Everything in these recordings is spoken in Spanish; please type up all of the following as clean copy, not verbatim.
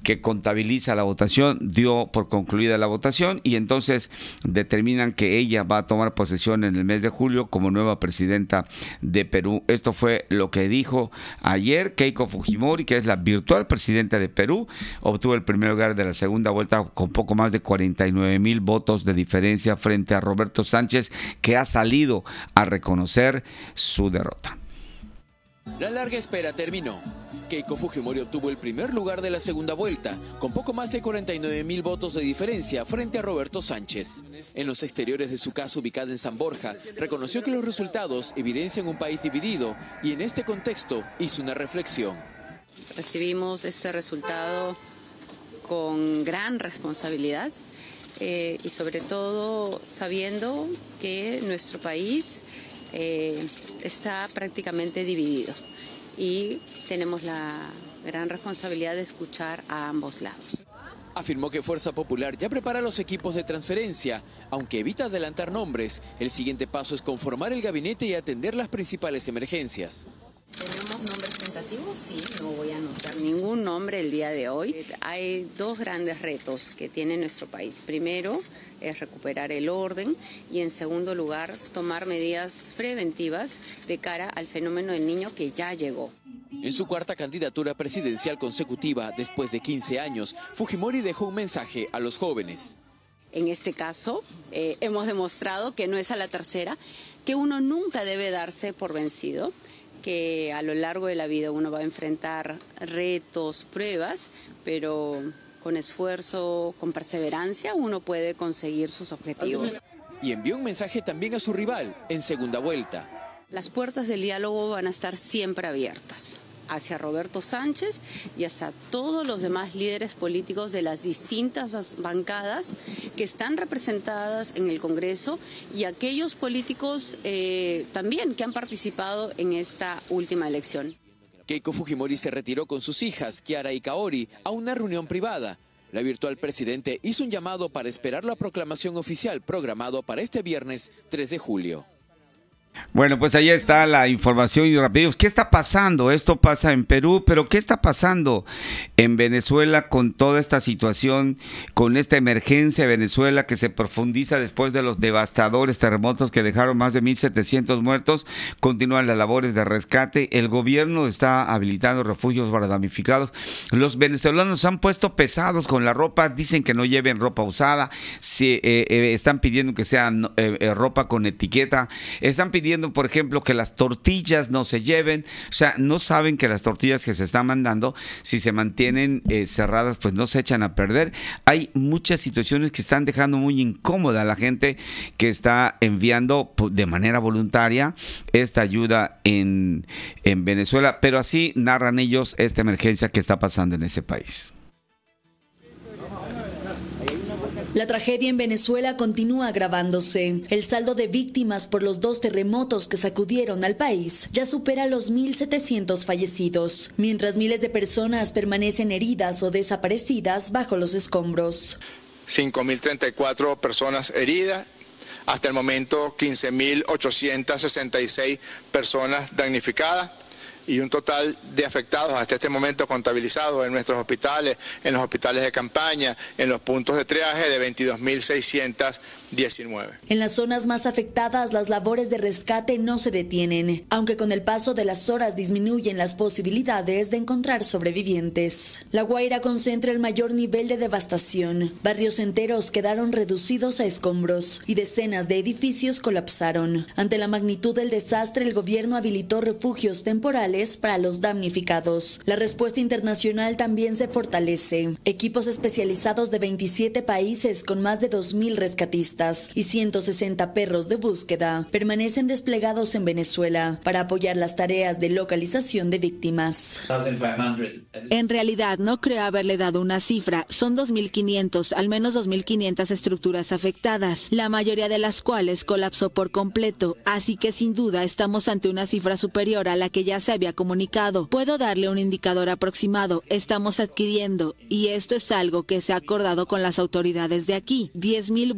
que contabiliza la votación dio por concluida la votación y entonces determinan que ella va a tomar posesión en el mes de julio como nueva presidenta de Perú. Esto fue lo que dijo ayer Keiko Fujimori, que es la virtual presidenta de Perú. Obtuvo el primer lugar de la segunda vuelta con poco más de 49,000 votos de diferencia frente a Roberto Sánchez, que ha salido a reconocer su derrota. La larga espera terminó. Keiko Fujimori obtuvo el primer lugar de la segunda vuelta, con poco más de 49,000 votos de diferencia frente a Roberto Sánchez. En los exteriores de su casa ubicada en San Borja, reconoció que los resultados evidencian un país dividido y en este contexto hizo una reflexión. Recibimos este resultado con gran responsabilidad y sobre todo sabiendo que nuestro país está prácticamente dividido y tenemos la gran responsabilidad de escuchar a ambos lados. Afirmó que Fuerza Popular ya prepara los equipos de transferencia, aunque evita adelantar nombres. El siguiente paso es conformar el gabinete y atender las principales emergencias. ¿Tenemos nombres tentativos? Sí, no voy a anunciar ningún nombre el día de hoy. Hay dos grandes retos que tiene nuestro país. Primero es recuperar el orden y en segundo lugar tomar medidas preventivas de cara al fenómeno del niño que ya llegó. En su cuarta candidatura presidencial consecutiva, después de 15 años, Fujimori dejó un mensaje a los jóvenes. En este caso, hemos demostrado que no es a la tercera, que uno nunca debe darse por vencido, que a lo largo de la vida uno va a enfrentar retos, pruebas, pero con esfuerzo, con perseverancia, uno puede conseguir sus objetivos. Y envió un mensaje también a su rival en segunda vuelta. Las puertas del diálogo van a estar siempre abiertas hacia Roberto Sánchez y hacia todos los demás líderes políticos de las distintas bancadas que están representadas en el Congreso y aquellos políticos también que han participado en esta última elección. Keiko Fujimori se retiró con sus hijas, Kiara y Kaori, a una reunión privada. La virtual presidente hizo un llamado para esperar la proclamación oficial programado para este viernes 3 de julio. Bueno, pues ahí está la información y rápidos. ¿Qué está pasando? Esto pasa en Perú, pero ¿qué está pasando en Venezuela con toda esta situación, con esta emergencia de Venezuela que se profundiza después de los devastadores terremotos que dejaron más de 1,700 muertos? Continúan las labores de rescate. El gobierno está habilitando refugios para damnificados. Los venezolanos se han puesto pesados con la ropa, dicen que no lleven ropa usada, están pidiendo que sea ropa con etiqueta, están pidiendo, por ejemplo, que las tortillas no se lleven, o sea, no saben que las tortillas que se están mandando, si se mantienen cerradas, pues no se echan a perder. Hay muchas situaciones que están dejando muy incómoda a la gente que está enviando de manera voluntaria esta ayuda en Venezuela, pero así narran ellos esta emergencia que está pasando en ese país. La tragedia en Venezuela continúa agravándose. El saldo de víctimas por los 2 terremotos que sacudieron al país ya supera los 1,700 fallecidos, mientras miles de personas permanecen heridas o desaparecidas bajo los escombros. 5.034 personas heridas. Hasta el momento, 15.866 personas damnificadas. Y un total de afectados hasta este momento contabilizados en nuestros hospitales, en los hospitales de campaña, en los puntos de triaje de 22.619. En las zonas más afectadas, las labores de rescate no se detienen, aunque con el paso de las horas disminuyen las posibilidades de encontrar sobrevivientes. La Guaira concentra el mayor nivel de devastación. Barrios enteros quedaron reducidos a escombros y decenas de edificios colapsaron. Ante la magnitud del desastre, el gobierno habilitó refugios temporales para los damnificados. La respuesta internacional también se fortalece. Equipos especializados de 27 países con más de 2,000 rescatistas y 160 perros de búsqueda permanecen desplegados en Venezuela para apoyar las tareas de localización de víctimas. En realidad no creo haberle dado una cifra. Son 2.500, al menos 2.500 estructuras afectadas, la mayoría de las cuales colapsó por completo. Así que sin duda estamos ante una cifra superior a la que ya se había comunicado. Puedo darle un indicador aproximado. Estamos adquiriendo, y esto es algo que se ha acordado con las autoridades de aquí, 10,000 bolsas para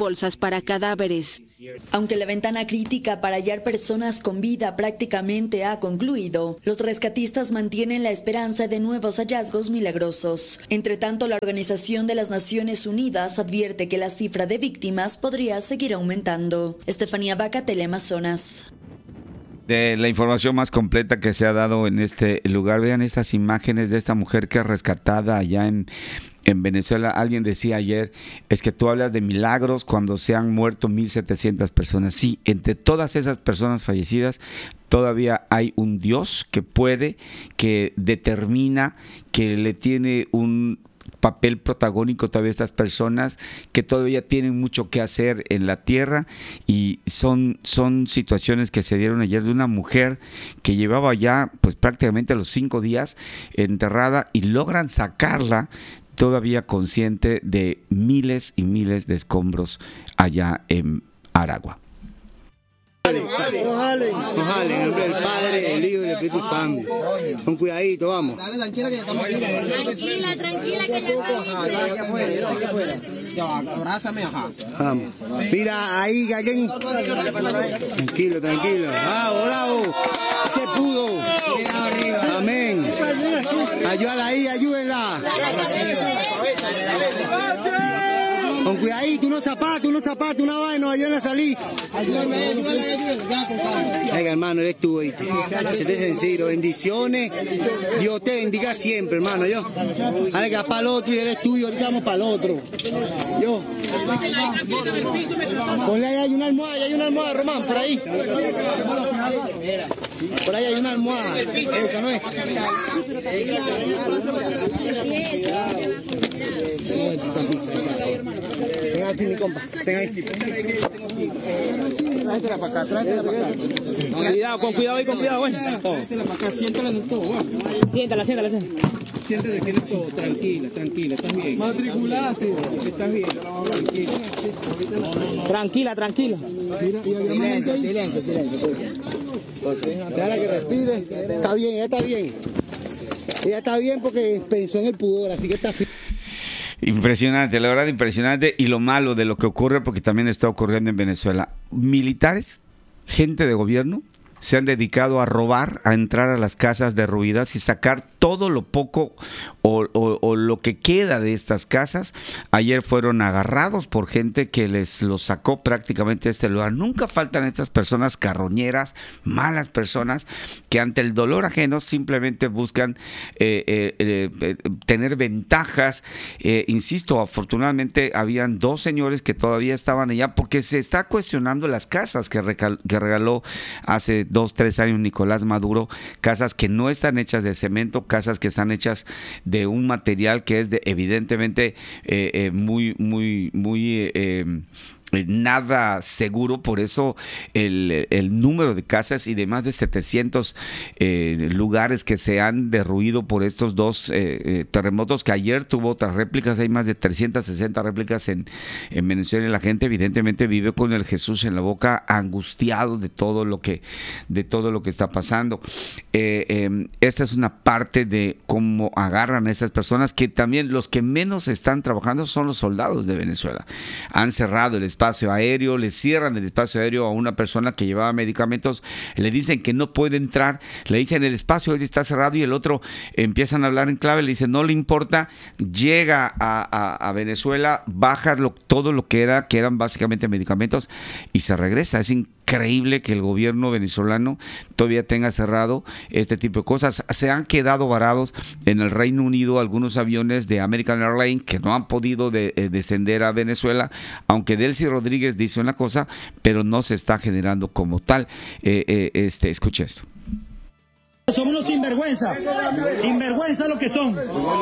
para cadáveres. Aunque la ventana crítica para hallar personas con vida prácticamente ha concluido, los rescatistas mantienen la esperanza de nuevos hallazgos milagrosos. Entre tanto, la Organización de las Naciones Unidas advierte que la cifra de víctimas podría seguir aumentando. Estefanía Vaca, Teleamazonas. De la información más completa que se ha dado en este lugar, vean estas imágenes de esta mujer que es rescatada allá en Venezuela. Alguien decía ayer, es que tú hablas de milagros cuando se han muerto 1,700 personas. Sí, entre todas esas personas fallecidas todavía hay un Dios que puede, que determina, que le tiene un papel protagónico todavía a estas personas que todavía tienen mucho que hacer en la tierra, y son situaciones que se dieron ayer de una mujer que llevaba ya pues prácticamente los 5 días enterrada y logran sacarla todavía consciente de miles y miles de escombros allá en Aragua. Ojalá, en nombre del Padre, el Hijo y el Espíritu Santo. Con cuidadito, vamos. Tranquila, que ya estamos aquí. Tranquila, que ya estamos. Ya, abrázame, ajá. Vamos. Mira, ahí, alguien. Tranquilo. Bravo. Se pudo. Amén. Ayúdala ahí, ayúdenla. Con cuidadito, unos zapatos, una vaina, ayúdenla a salir. Ayúdame. Venga, hermano, eres tú, ¿oíste? Se te sencillo, bendiciones. Dios te bendiga siempre, hermano, yo. Venga, para el otro y eres tú y ahorita vamos para el otro. Yo. Ponle ahí, hay una almohada, Román, por ahí. Por ahí hay una almohada. Esa no es. Ven aquí, mi compa. Ven ahí. Tráetela para acá. Cuidado, con cuidado, güey. Tráetela para acá, siéntala en el todo, güey. Siéntala. Siéntate que eres todo, tranquila, estás bien. Matriculaste, estás bien. Tranquila. Silencio. Déjala que respire. Está bien, ella está bien porque pensó en el pudor, así que está bien. Impresionante, la verdad, impresionante. Y lo malo de lo que ocurre, porque también está ocurriendo en Venezuela. Militares, gente de gobierno, se han dedicado a robar, a entrar a las casas derruidas y sacar todo lo poco o lo que queda de estas casas. Ayer fueron agarrados por gente que les lo sacó prácticamente de este lugar. Nunca faltan estas personas carroñeras, malas personas, que ante el dolor ajeno simplemente buscan tener ventajas. Insisto, afortunadamente habían 2 señores que todavía estaban allá, porque se está cuestionando las casas que regaló hace 2-3 años Nicolás Maduro, casas que no están hechas de cemento, casas que están hechas de un material que es evidentemente muy nada seguro. Por eso el número de casas y de más de 700 lugares que se han derruido por estos 2 terremotos, que ayer tuvo otras réplicas. Hay más de 360 réplicas en Venezuela, y la gente evidentemente vive con el Jesús en la boca, angustiado de todo lo que está pasando. Esta es una parte de cómo agarran a estas personas, que también los que menos están trabajando son los soldados de Venezuela. Han cerrado el espacio aéreo, le cierran el espacio aéreo a una persona que llevaba medicamentos, le dicen que no puede entrar, le dicen el espacio aéreo está cerrado, y el otro empiezan a hablar en clave, le dicen no le importa, llega a Venezuela, baja todo lo que eran básicamente medicamentos y se regresa. Es increíble que el gobierno venezolano todavía tenga cerrado este tipo de cosas. Se han quedado varados en el Reino Unido algunos aviones de American Airlines que no han podido descender a Venezuela, aunque Delcy Rodríguez dice una cosa, pero no se está generando como tal. Escuche esto. Son unos sinvergüenza lo que son.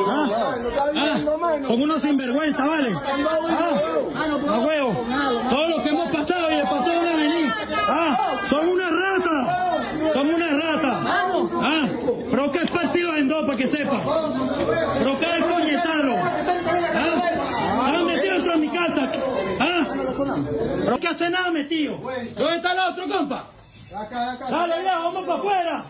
Son unos sinvergüenza, ¿vale? A huevo. Todo lo que hemos pasado y el pasado van a venir. Son una rata. Proca es partido en 2 para que sepa. Proca es coñetarlo. Han metido dentro de mi casa. Proca hace nada metido. ¿Dónde está el otro, compa? Dale, ya, vamos para afuera.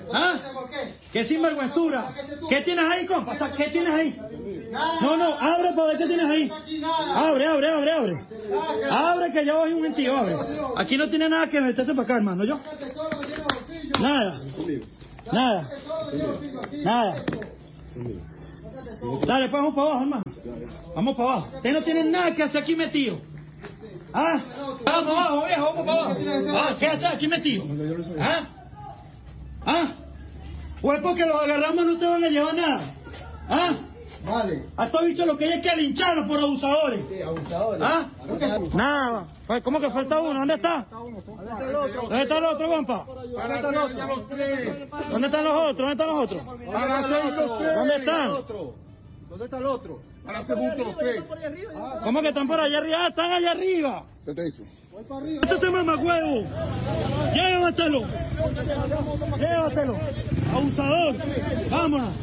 ¿Qué sinvergüenzura? ¿Qué tienes ahí, compa? ¿Qué tienes ahí? No, abre para ver qué tienes ahí. Abre. Abre que ya voy un gentío, abre. Aquí no tiene nada que meterse para acá, hermano, ¿yo? Nada. Dale, pues vamos para abajo, hermano. Vamos para abajo. Ustedes no tienen nada que hacer aquí metido. Vamos abajo, viejo, vamos para abajo. ¿Qué haces aquí metido? Pues porque los agarramos no se van a llevar nada. Vale. A estos bichos lo que hay es que lincharlos por abusadores. Sí, abusadores. Nada. ¿Cómo que falta uno? ¿Dónde está? ¿Dónde está el otro, compa? ¿Dónde están los otros? ¿Dónde están? ¿Dónde está el otro? Para hacer juntos los tres. ¿Cómo que están por allá arriba? Están allá arriba. ¿Qué te hizo? ¡Este se mamacuevo! ¡Llévatelo! ¡Abusador! ¡Vámonos!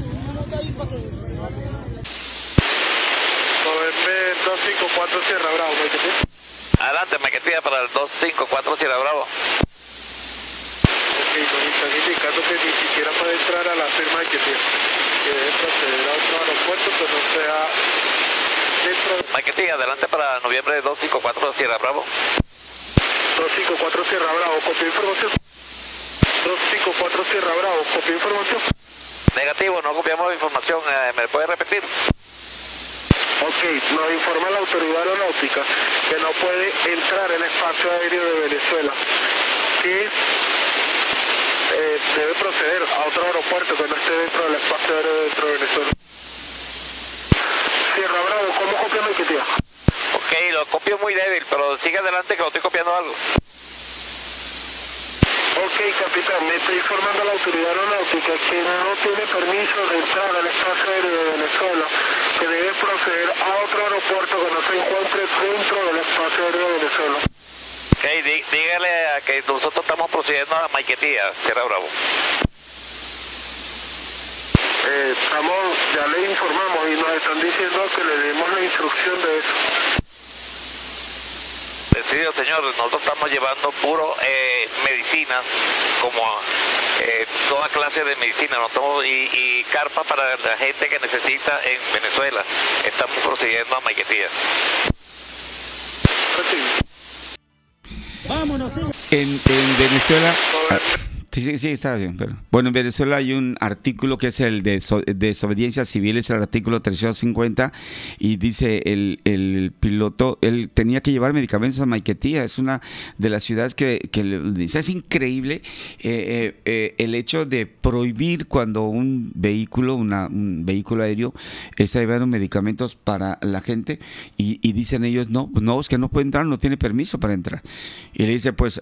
254 Sierra Bravo, Maiquetía. Adelante, Maiquetía para el 254 Sierra Bravo. Ok, nos están indicando que ni siquiera puede entrar a la firma Maiquetía, que debe proceder a otro aeropuerto que no sea dentro de... Maiquetía, adelante para noviembre 254 Sierra Bravo. 254 Sierra Bravo, copia información. 254 Sierra Bravo, copia información. Negativo, no copiamos información, ¿me puede repetir? Ok, nos informa la autoridad aeronáutica que no puede entrar en el espacio aéreo de Venezuela, que debe proceder a otro aeropuerto que no esté dentro del espacio aéreo dentro de Venezuela. Sierra Bravo, ¿cómo copia Maiquetía? Ok, lo copio muy débil, pero sigue adelante que lo estoy copiando algo. Ok, capitán, me está informando la autoridad aeronáutica que no tiene permiso de entrar al espacio aéreo de Venezuela, que debe proceder a otro aeropuerto que no se encuentre dentro del espacio aéreo de Venezuela. Ok, dígale a que nosotros estamos procediendo a Maiquetía, Sierra Bravo. Ya le informamos y nos están diciendo que le demos la instrucción de eso. Decidido, señor, nosotros estamos llevando puro medicina, como toda clase de medicina, y carpa para la gente que necesita en Venezuela. Estamos procediendo a Maiquetía. Vámonos, En Venezuela... Sí, está bien. Pero, bueno, en Venezuela hay un artículo que es el de desobediencia civil, es el artículo 350, y dice el piloto, él tenía que llevar medicamentos a Maiquetía. Es una de las ciudades que dice, es increíble el hecho de prohibir cuando un vehículo aéreo está llevando medicamentos para la gente, y dicen ellos, no, es que no puede entrar, no tiene permiso para entrar. Y le dice, pues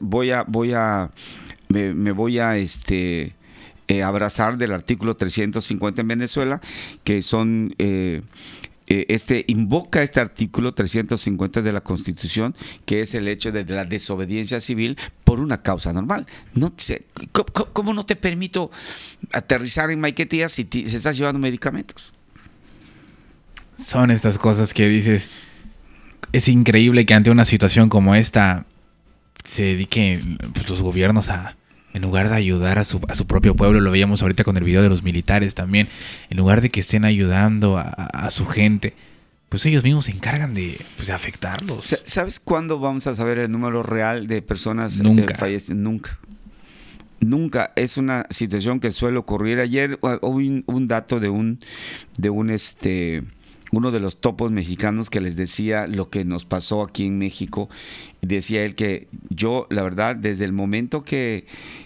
me voy a abrazar del artículo 350 en Venezuela, que son invoca este artículo 350 de la Constitución, que es el hecho de la desobediencia civil por una causa normal. No sé, ¿cómo no te permito aterrizar en Maiquetía si estás llevando medicamentos? Son estas cosas que dices, es increíble que ante una situación como esta se dediquen los gobiernos en lugar de ayudar a su propio pueblo. Lo veíamos ahorita con el video de los militares también. En lugar de que estén ayudando a su gente, pues ellos mismos se encargan de afectarlos. ¿Sabes cuándo vamos a saber el número real de personas Nunca. que fallecen? Nunca. Es una situación que suele ocurrir. Ayer hubo un dato de uno de los topos mexicanos que les decía lo que nos pasó aquí en México. Decía él que yo, la verdad, desde el momento que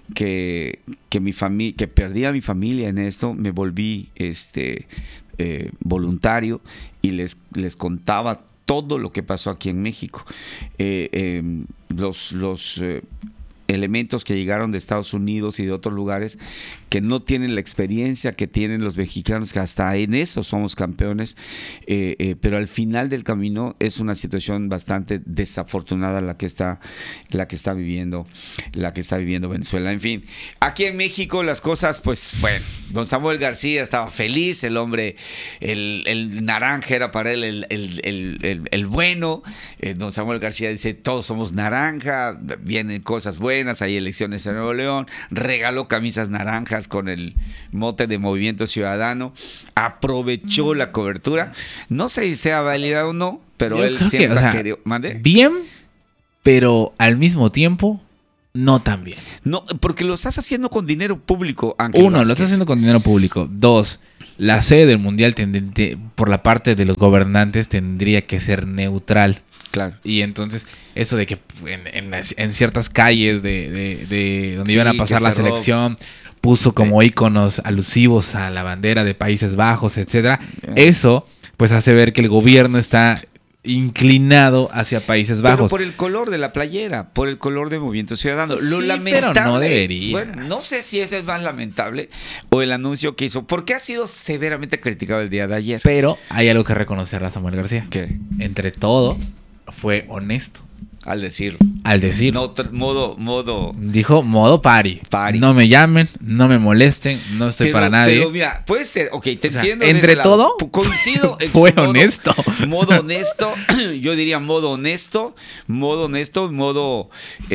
perdí a mi familia en esto, me volví voluntario y les contaba todo lo que pasó aquí en México. Los elementos que llegaron de Estados Unidos y de otros lugares que no tienen la experiencia que tienen los mexicanos, que hasta en eso somos campeones, pero al final del camino es una situación bastante desafortunada la que está viviendo Venezuela. En fin, aquí en México las cosas, pues bueno, don Samuel García estaba feliz, el hombre, el naranja era para él el bueno. Don Samuel García dice, todos somos naranja, vienen cosas buenas. buenas, hay elecciones en Nuevo León, regaló camisas naranjas con el mote de Movimiento Ciudadano, aprovechó la cobertura, no sé si sea válida o no, pero él siempre ha querido... ¿Mande? Bien, pero al mismo tiempo... no tan bien. No, porque lo estás haciendo con dinero público, Ángel Uno, Vázquez. lo estás haciendo con dinero público. Dos, la sede del mundial por la parte de los gobernantes tendría que ser neutral. Claro. Y entonces, eso de que en ciertas calles de donde iban a pasar la selección, puso como íconos alusivos a la bandera de Países Bajos, etcétera. Eso, pues hace ver que el gobierno está inclinado hacia Países Bajos. Pero por el color de la playera, por el color de Movimiento Ciudadano. Lo Sí, lamentable, pero no debería. Bueno, no sé si eso es más lamentable o el anuncio que hizo, porque ha sido severamente criticado el día de ayer. Pero hay algo que reconocerle a Samuel García. ¿Qué? Entre todo, fue honesto. Al decirlo. Al decirlo. No, modo... Dijo modo party. No me llamen, no me molesten, no estoy para nadie. Pero mira, puede ser, ok, te entiendo. Entre todo, coincido. fue honesto. Modo honesto, yo diría modo honesto, modo...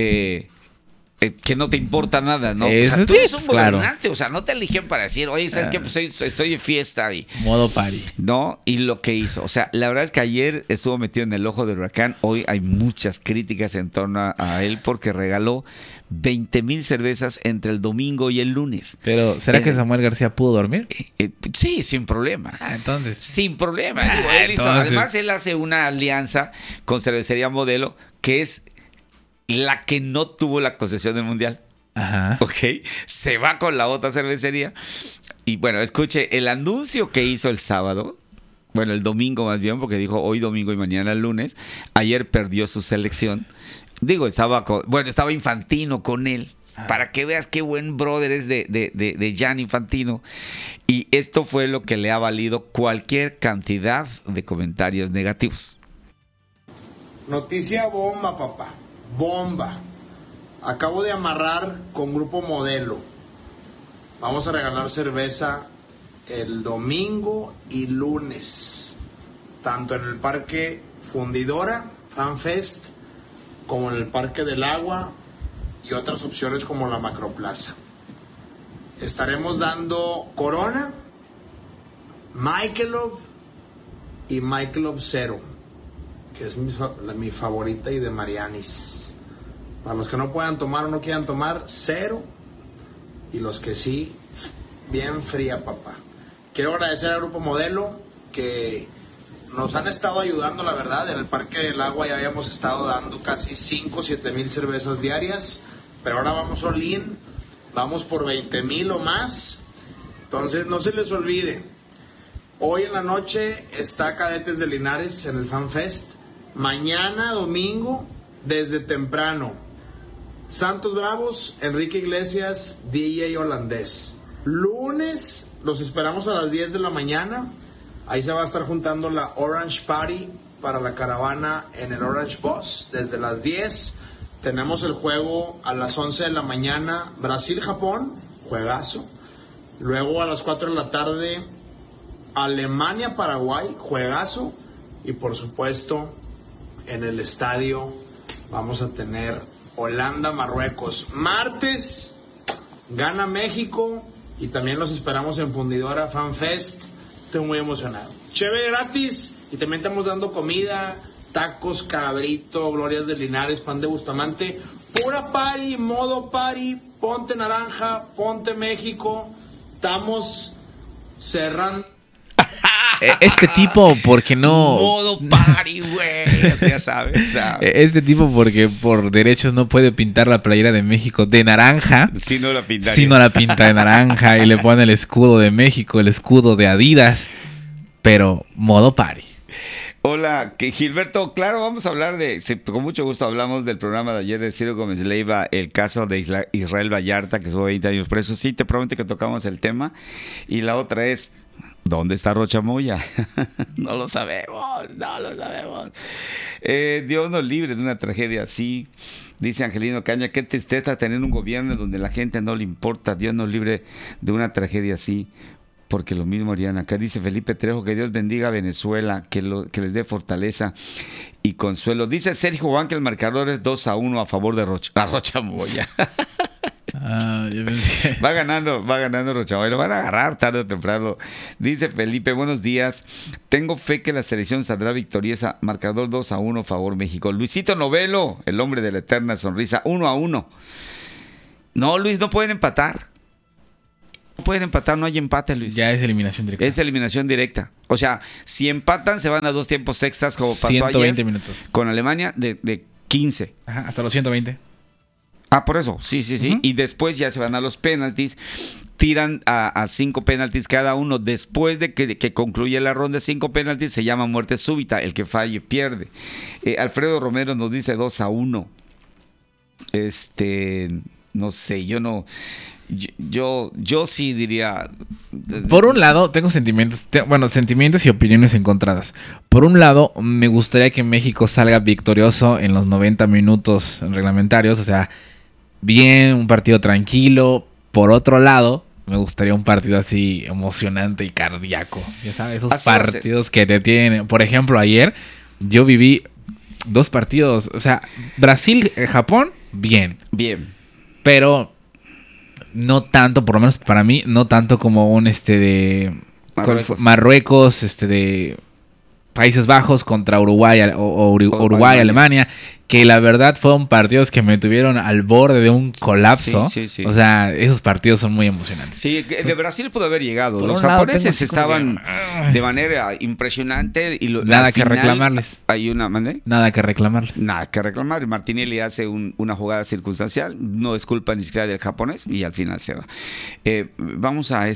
que no te importa nada, ¿no? Eso o sea, tú sí, eres un claro. gobernante, o sea, no te eligen para decir, oye, ¿sabes qué? Pues estoy de fiesta y... Modo party. ¿No? Y lo que hizo, o sea, la verdad es que ayer estuvo metido en el ojo del huracán, hoy hay muchas críticas en torno a él porque regaló 20,000 cervezas entre el domingo y el lunes. Pero, ¿será que Samuel García pudo dormir? Sí, sin problema. Entonces. Sin problema. Digo, además, él hace una alianza con Cervecería Modelo, que es la que no tuvo la concesión del Mundial. Ajá. Ok. Se va con la otra cervecería. Y bueno, escuche, el anuncio que hizo el sábado, bueno, el domingo más bien, porque dijo hoy domingo y mañana lunes, ayer perdió su selección. Digo, estaba Infantino con él. Para que veas qué buen brother es de Gianni Infantino. Y esto fue lo que le ha valido cualquier cantidad de comentarios negativos. Noticia bomba, papá. Bomba. Acabo de amarrar con Grupo Modelo. Vamos a regalar cerveza el domingo y lunes. Tanto en el Parque Fundidora, FanFest, como en el Parque del Agua y otras opciones como la Macroplaza. Estaremos dando Corona, Michelob y Michelob Zero, que es mi favorita, y de Marianis. Para los que no puedan tomar o no quieran tomar, cero. Y los que sí, bien fría, papá. Quiero agradecer al Grupo Modelo, que nos han estado ayudando, la verdad. En el Parque del Agua ya habíamos estado dando casi 5,000-7,000 cervezas diarias. Pero ahora vamos all in, vamos por 20,000 o más. Entonces no se les olvide. Hoy en la noche está Cadetes de Linares en el FanFest. Mañana, domingo, desde temprano, Santos Bravos, Enrique Iglesias, DJ holandés. Lunes los esperamos a las 10 de la mañana. Ahí se va a estar juntando la Orange Party para la caravana en el Orange Bus. Desde las 10 tenemos el juego a las 11 de la mañana, Brasil-Japón, juegazo. Luego a las 4 de la tarde, Alemania-Paraguay, juegazo. Y por supuesto, en el estadio vamos a tener Holanda-Marruecos. Martes gana México y también los esperamos en Fundidora FanFest. Estoy muy emocionado. Cheve gratis y también estamos dando comida, tacos, cabrito, glorias de Linares, pan de Bustamante. Pura party, modo party, ponte naranja, ponte México. Estamos cerrando. Este tipo, porque no... Modo party, güey. O sea, ¿sabes? Este tipo, porque por derechos no puede pintar la playera de México de naranja. Si no la pinta. Si no la pinta de naranja y le pone el escudo de México, el escudo de Adidas. Pero modo party. Hola, que Gilberto, claro, vamos a hablar con mucho gusto hablamos del programa de ayer de Ciro Gómez Leiva, el caso de Israel Vallarta, que estuvo 20 años preso. Sí, te prometo que tocamos el tema. Y la otra es, ¿dónde está Rocha Moya? No lo sabemos. Dios nos libre de una tragedia así. Dice Angelino Caña, qué tristeza tener un gobierno donde la gente no le importa. Dios nos libre de una tragedia así. porque lo mismo harían acá. Dice Felipe Trejo, que Dios bendiga a Venezuela, que les dé fortaleza y consuelo. Dice Sergio Juan que el marcador es 2-1 a favor de Rocha Moya. Yo pensé que... Va ganando Rochamoya, lo van a agarrar tarde o temprano. Dice Felipe, buenos días. Tengo fe que la selección saldrá victoriosa. Marcador 2-1 favor México. Luisito Novelo, el hombre de la eterna sonrisa, 1-1. No, Luis, no pueden empatar. No pueden empatar, no hay empate, Luis. Ya es eliminación directa. Es eliminación directa. O sea, si empatan, se van a 2 tiempos extras, como pasó 120 ayer minutos. Con Alemania de 15. Ajá, hasta los 120. Por eso, sí. Uh-huh. Y después ya se van a los penaltis. Tiran a 5 penaltis cada uno. Después de que concluye la ronda de 5 penaltis, se llama muerte súbita. El que falle pierde. Alfredo Romero nos dice 2-1. No sé, yo sí diría... Por un lado, tengo sentimientos y opiniones encontradas. Por un lado, me gustaría que México salga victorioso en los 90 minutos reglamentarios, o sea, bien, un partido tranquilo. Por otro lado, me gustaría un partido así emocionante y cardíaco. Ya sabes, esos así partidos que te tienen... Por ejemplo, ayer yo viví 2 partidos, o sea, Brasil-Japón, bien. Pero... no tanto, por lo menos para mí, no tanto como un de Marruecos, de Países Bajos contra Uruguay o Uruguay, Alemania, que la verdad fueron partidos que me tuvieron al borde de un colapso. Sí. O sea, esos partidos son muy emocionantes. Sí, de Brasil pudo haber llegado. Los japoneses estaban de manera impresionante y nada que reclamarles. Hay una Nada que reclamarles. Nada que reclamar. Martinelli hace una jugada circunstancial, no es culpa ni siquiera del japonés y al final se va. Vamos a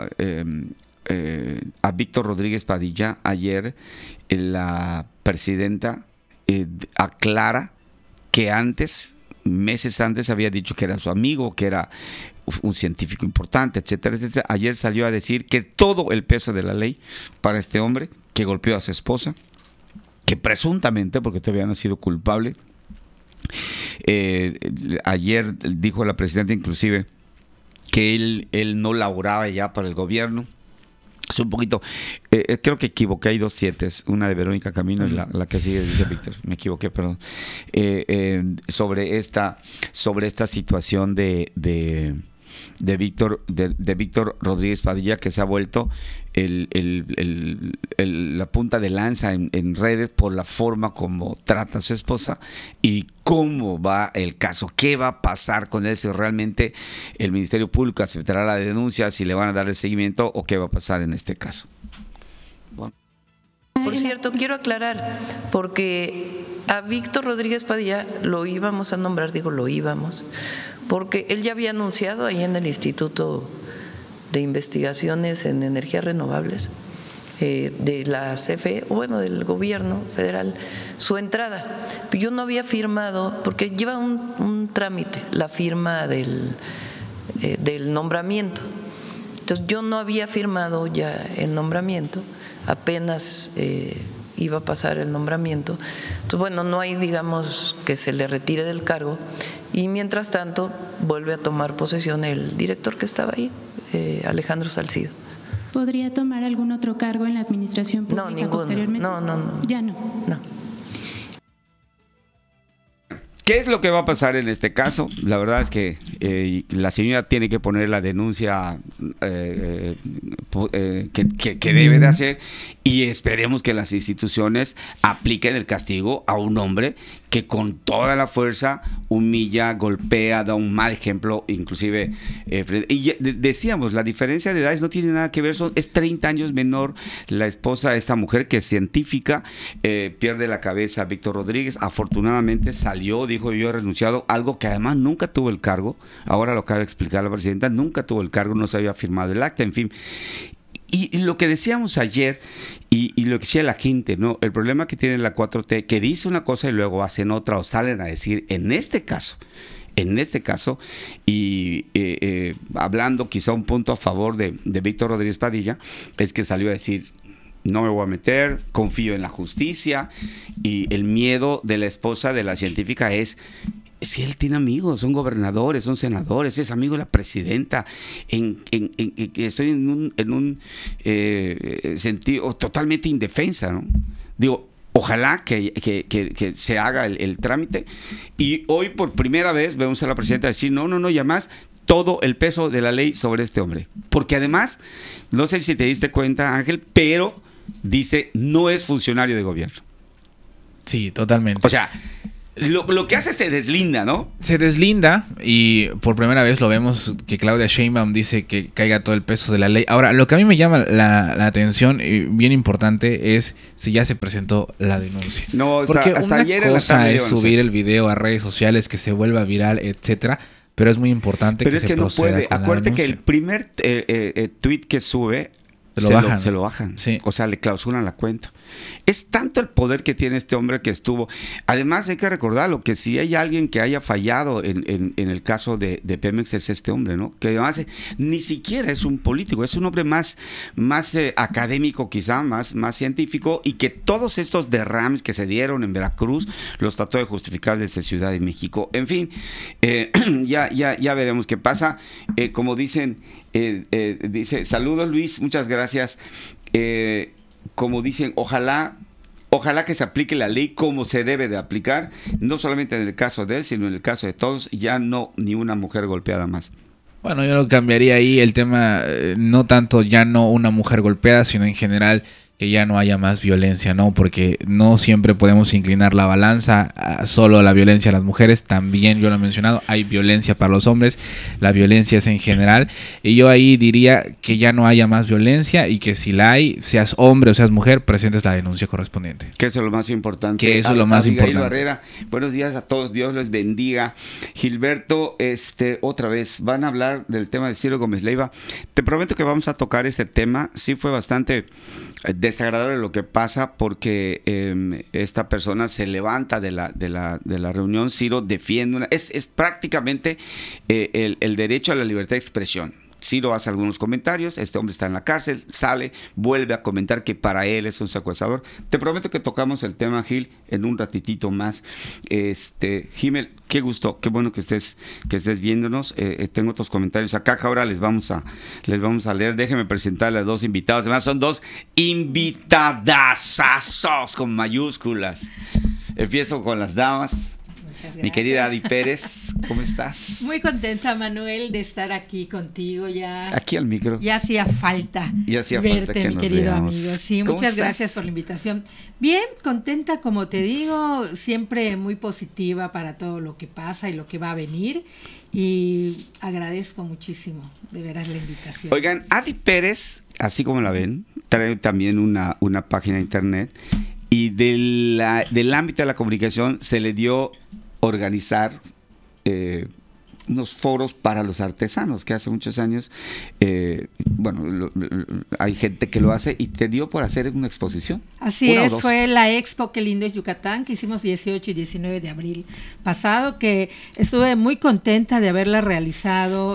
a Víctor Rodríguez Padilla. Ayer la presidenta aclara que meses antes había dicho que era su amigo, que era un científico importante, etcétera, etcétera. Ayer salió a decir que todo el peso de la ley para este hombre que golpeó a su esposa, que presuntamente, porque todavía no ha sido culpable, ayer dijo la presidenta inclusive que él no laboraba ya para el gobierno. Es un poquito, creo que equivoqué, hay 2 7s, una de Verónica Camino y la que sigue, dice Víctor, me equivoqué, perdón, sobre esta situación de Víctor Rodríguez Padilla, que se ha vuelto la punta de lanza en redes por la forma como trata a su esposa y cómo va el caso, qué va a pasar con él, si realmente el Ministerio Público aceptará la denuncia, si le van a dar el seguimiento o qué va a pasar en este caso. Bueno. Por cierto, quiero aclarar, porque a Víctor Rodríguez Padilla lo íbamos a nombrar, porque él ya había anunciado ahí en el Instituto de Investigaciones en Energías Renovables de la CFE, del gobierno federal, su entrada. Yo no había firmado, porque lleva un trámite, la firma del nombramiento. Entonces yo no había firmado ya el nombramiento, apenas iba a pasar el nombramiento. Entonces, no hay, que se le retire del cargo. Y mientras tanto, vuelve a tomar posesión el director que estaba ahí, Alejandro Salcido. ¿Podría tomar algún otro cargo en la administración pública posteriormente? No. Ya no. ¿Qué es lo que va a pasar en este caso? La verdad es que la señora tiene que poner la denuncia que debe de hacer y esperemos que las instituciones apliquen el castigo a un hombre que con toda la fuerza humilla, golpea, da un mal ejemplo, inclusive y decíamos, la diferencia de edades no tiene nada que ver, es 30 años menor la esposa de esta mujer que es científica, pierde la cabeza Víctor Rodríguez, afortunadamente salió, dijo yo he renunciado, algo que además nunca tuvo el cargo, ahora lo acaba de explicar la presidenta, nunca tuvo el cargo, no se había firmado el acta, en fin. Y lo que decíamos ayer y lo que decía la gente, ¿no? El problema que tiene la 4T, que dice una cosa y luego hacen otra o salen a decir, en este caso, y hablando quizá un punto a favor de Víctor Rodríguez Padilla, es que salió a decir, no me voy a meter, confío en la justicia, y el miedo de la esposa de la científica es Si él tiene amigos, son gobernadores, son senadores, es amigo de la presidenta. Estoy en un sentido totalmente indefensa, ¿no? Digo, ojalá que se haga el trámite. Y hoy por primera vez vemos a la presidenta decir, no, ya más, todo el peso de la ley sobre este hombre. Porque además, no sé si te diste cuenta, Ángel, pero dice, no es funcionario de gobierno. Sí, totalmente. O sea, lo que hace se deslinda, ¿no? Se deslinda y por primera vez lo vemos que Claudia Sheinbaum dice que caiga todo el peso de la ley. Ahora, lo que a mí me llama la atención, bien importante, es si ya se presentó la denuncia. No, porque hasta una ayer cosa es subir el video a redes sociales, que se vuelva viral, etcétera, pero es muy importante que se proceda. Pero es que no puede. Acuérdate que el primer tweet que sube se lo bajan. Sí. O sea, le clausuran la cuenta. Es tanto el poder que tiene este hombre que estuvo. Además, hay que recordarlo, que si hay alguien que haya fallado en el caso de Pemex es este hombre, ¿no? Que además ni siquiera es un político, es un hombre más académico quizá, más científico, y que todos estos derrames que se dieron en Veracruz los trató de justificar desde Ciudad de México. En fin, ya veremos qué pasa. Como dicen, dice, saludos Luis, muchas gracias. Como dicen, ojalá que se aplique la ley como se debe de aplicar, no solamente en el caso de él, sino en el caso de todos, ya no ni una mujer golpeada más. Bueno, yo lo cambiaría ahí el tema, no tanto ya no una mujer golpeada, sino en general que ya no haya más violencia, ¿no? Porque no siempre podemos inclinar la balanza a solo la violencia a las mujeres. También, yo lo he mencionado, hay violencia para los hombres. La violencia es en general. Y yo ahí diría que ya no haya más violencia y que si la hay, seas hombre o seas mujer, presentes la denuncia correspondiente. Que eso es lo más importante. Que eso es lo más importante. Barrera, buenos días a todos, Dios les bendiga. Gilberto, otra vez, van a hablar del tema de Ciro Gómez Leiva. Te prometo que vamos a tocar este tema. Sí fue bastante desagradable lo que pasa porque esta persona se levanta de la reunión. Ciro defiende es prácticamente el derecho a la libertad de expresión. Ciro hace algunos comentarios, este hombre está en la cárcel, sale, vuelve a comentar que para él es un secuestrador. Te prometo que tocamos el tema, Gil, en un ratitito más. Gimel, qué gusto, qué bueno que estés viéndonos. Tengo otros comentarios acá que ahora les vamos a leer. Déjenme presentarle a dos invitados. Además son dos invitadasazos con mayúsculas. Empiezo con las damas. Mi querida Adi Pérez, ¿cómo estás? Muy contenta, Manuel, de estar aquí contigo ya. Aquí al micro. Ya hacía falta verte, mi querido amigo. Sí, muchas gracias por la invitación. Bien, contenta, como te digo, siempre muy positiva para todo lo que pasa y lo que va a venir. Y agradezco muchísimo, de veras, la invitación. Oigan, Adi Pérez, así como la ven, trae también una página de internet. Y del ámbito de la comunicación se le dio organizar unos foros para los artesanos, que hace muchos años, hay gente que lo hace, y te dio por hacer una exposición. Así es, fue la Expo Qué Lindo es Yucatán, que hicimos 18 y 19 de abril pasado, que estuve muy contenta de haberla realizado,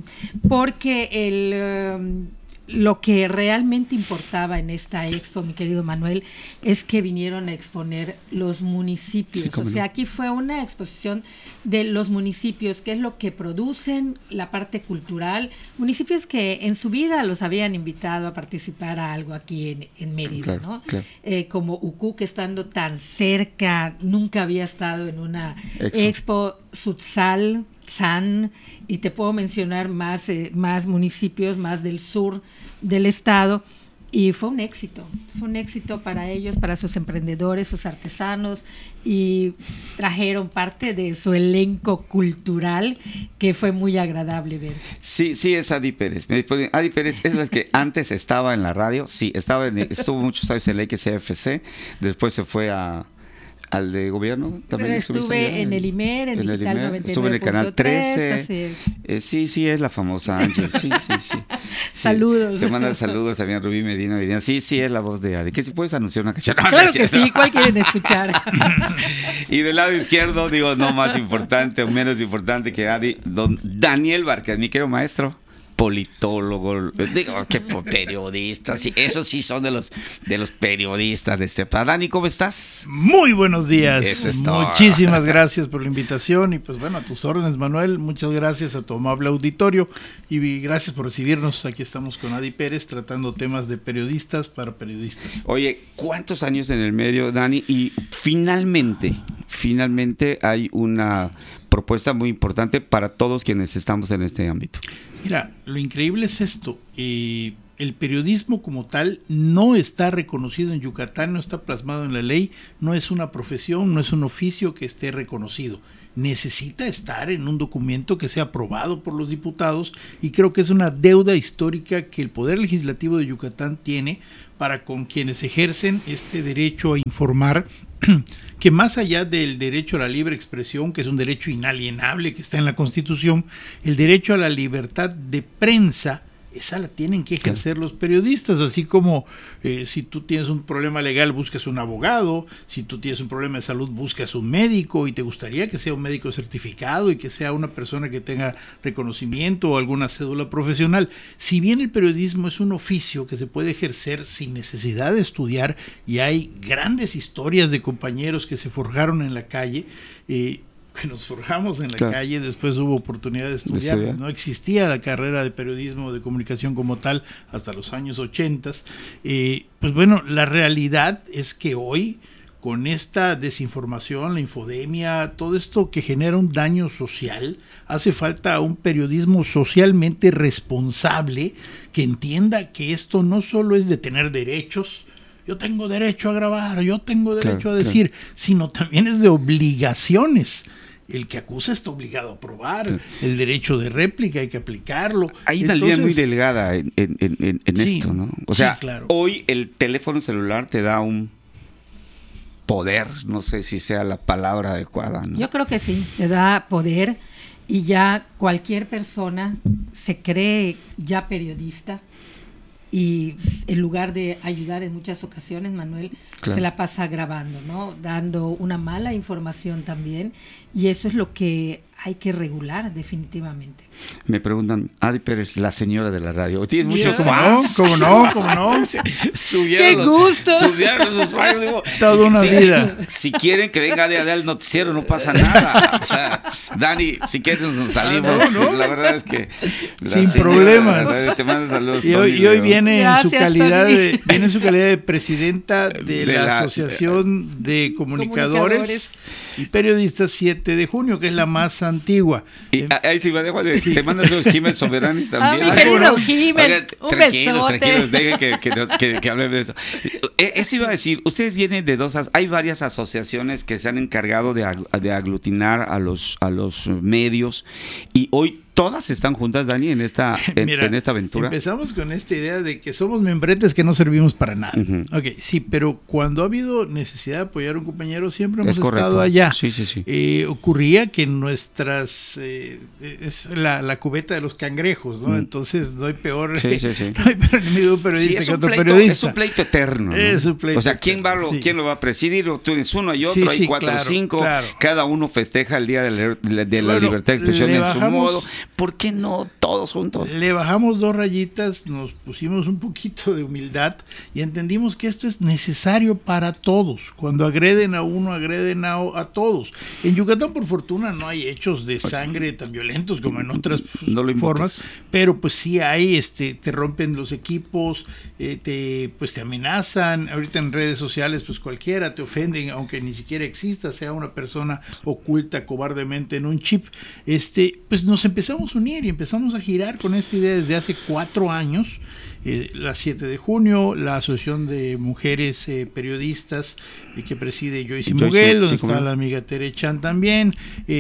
porque lo que realmente importaba en esta expo, mi querido Manuel, es que vinieron a exponer los municipios. Sí, o sea, aquí fue una exposición de los municipios, qué es lo que producen, la parte cultural, municipios que en su vida los habían invitado a participar a algo aquí en Mérida, claro, ¿no? Claro. Como Ucú, que estando tan cerca, nunca había estado en una expo Sutzal, San, y te puedo mencionar más municipios, más del sur del estado, y fue un éxito para ellos, para sus emprendedores, sus artesanos, y trajeron parte de su elenco cultural, que fue muy agradable ver. Sí, es Adi Pérez. Adi Pérez es la que antes estaba en la radio, sí, estuvo muchos años en el XFC, después se fue al de gobierno. Pero estuve en el IMER, en Digital 99.3. Estuve en el canal 13. Sí, es la famosa Ángel. Sí. Saludos. Te manda saludos también Rubí Medina. Sí, es la voz de Adi. ¿Qué si puedes anunciar una canción? Claro que sí, ¿cuál quieren escuchar? Y del lado izquierdo, digo, no más importante o menos importante que Adi, don Daniel Barcas, mi querido maestro. politólogo, digo que periodistas, sí, esos sí son de los periodistas de este país. Dani, ¿cómo estás? Muy buenos días. Eso es todo. Muchísimas gracias por la invitación y pues bueno, a tus órdenes, Manuel. Muchas gracias a tu amable auditorio y gracias por recibirnos. Aquí estamos con Adi Pérez tratando temas de periodistas para periodistas. Oye, ¿cuántos años en el medio, Dani? Y finalmente hay una propuesta muy importante para todos quienes estamos en este ámbito. Mira, lo increíble es esto. El periodismo como tal no está reconocido en Yucatán, no está plasmado en la ley, no es una profesión, no es un oficio que esté reconocido. Necesita estar en un documento que sea aprobado por los diputados y creo que es una deuda histórica que el Poder Legislativo de Yucatán tiene para con quienes ejercen este derecho a informar, que más allá del derecho a la libre expresión, que es un derecho inalienable que está en la Constitución, el derecho a la libertad de prensa, esa la tienen que ejercer los periodistas, así como si tú tienes un problema legal buscas un abogado, si tú tienes un problema de salud buscas un médico y te gustaría que sea un médico certificado y que sea una persona que tenga reconocimiento o alguna cédula profesional. Si bien el periodismo es un oficio que se puede ejercer sin necesidad de estudiar y hay grandes historias de compañeros que se forjaron en la calle, que nos forjamos en la calle, después hubo oportunidad de estudiar. No existía la carrera de periodismo de comunicación como tal hasta los años 80. Pues bueno, la realidad es que hoy, con esta desinformación, la infodemia, todo esto que genera un daño social, hace falta un periodismo socialmente responsable que entienda que esto no solo es de tener derechos, yo tengo derecho a grabar, yo tengo derecho a decir, sino también es de obligaciones. El que acusa está obligado a probar, el derecho de réplica hay que aplicarlo. Hay una línea muy delgada en esto, ¿no? O sea, hoy el teléfono celular te da un poder, no sé si sea la palabra adecuada, ¿no? Yo creo que sí, te da poder y ya cualquier persona se cree ya periodista. Y en lugar de ayudar en muchas ocasiones, Manuel, se la pasa grabando, ¿no? Dando una mala información también. Y eso es lo que hay que regular definitivamente. Me preguntan, Adi Pérez, la señora de la radio. ¿Tienes muchos fans? ¿Cómo no? ¡Qué gusto! Subieron los usuarios. Digo, toda una vida. Si quieren que venga Adi al noticiero, no pasa nada. O sea, Dani, si quieres nos salimos. La verdad es que... Sin problemas. Te mando saludos, y hoy viene en su calidad de presidenta de la Asociación de Comunicadores y Periodistas 7 de junio, que es la más antigua. Y ahí sí va, te mandas los Jiménez Soberanis también. Mi querido Jiménez, un besote. Tranquilos, dejen que hablen de eso. Eso iba a decir, ustedes vienen de hay varias asociaciones que se han encargado de aglutinar a los medios y hoy todas están juntas, Dani, en esta aventura. Empezamos con esta idea de que somos membretes que no servimos para nada. Ok, sí, pero cuando ha habido necesidad de apoyar a un compañero, siempre hemos estado allá. Sí. Ocurría que nuestras es la cubeta de los cangrejos, ¿no? Entonces no hay peor enemigo de un periodista que otro periodista. Es un pleito eterno, ¿no? Es un pleito. O sea, ¿quién lo va a presidir? Tú tienes uno, hay otro, hay 4 o 5. Claro. Cada uno festeja el día de la libertad de expresión en su modo. ¿Por qué no todos juntos? Le bajamos 2 rayitas, nos pusimos un poquito de humildad y entendimos que esto es necesario para todos. Cuando agreden a uno, agreden a todos. En Yucatán, por fortuna, no hay hechos de sangre tan violentos como en otras formas, pero pues sí hay, te rompen los equipos, te amenazan. Ahorita en redes sociales, pues cualquiera te ofenden, aunque ni siquiera exista, sea una persona oculta cobardemente en un chip. Pues nos empezamos a unir y empezamos a girar con esta idea desde hace 4 años. La 7 de junio, la Asociación de Mujeres Periodistas que preside Joyce Muguel, donde está la amiga Tere Chan también.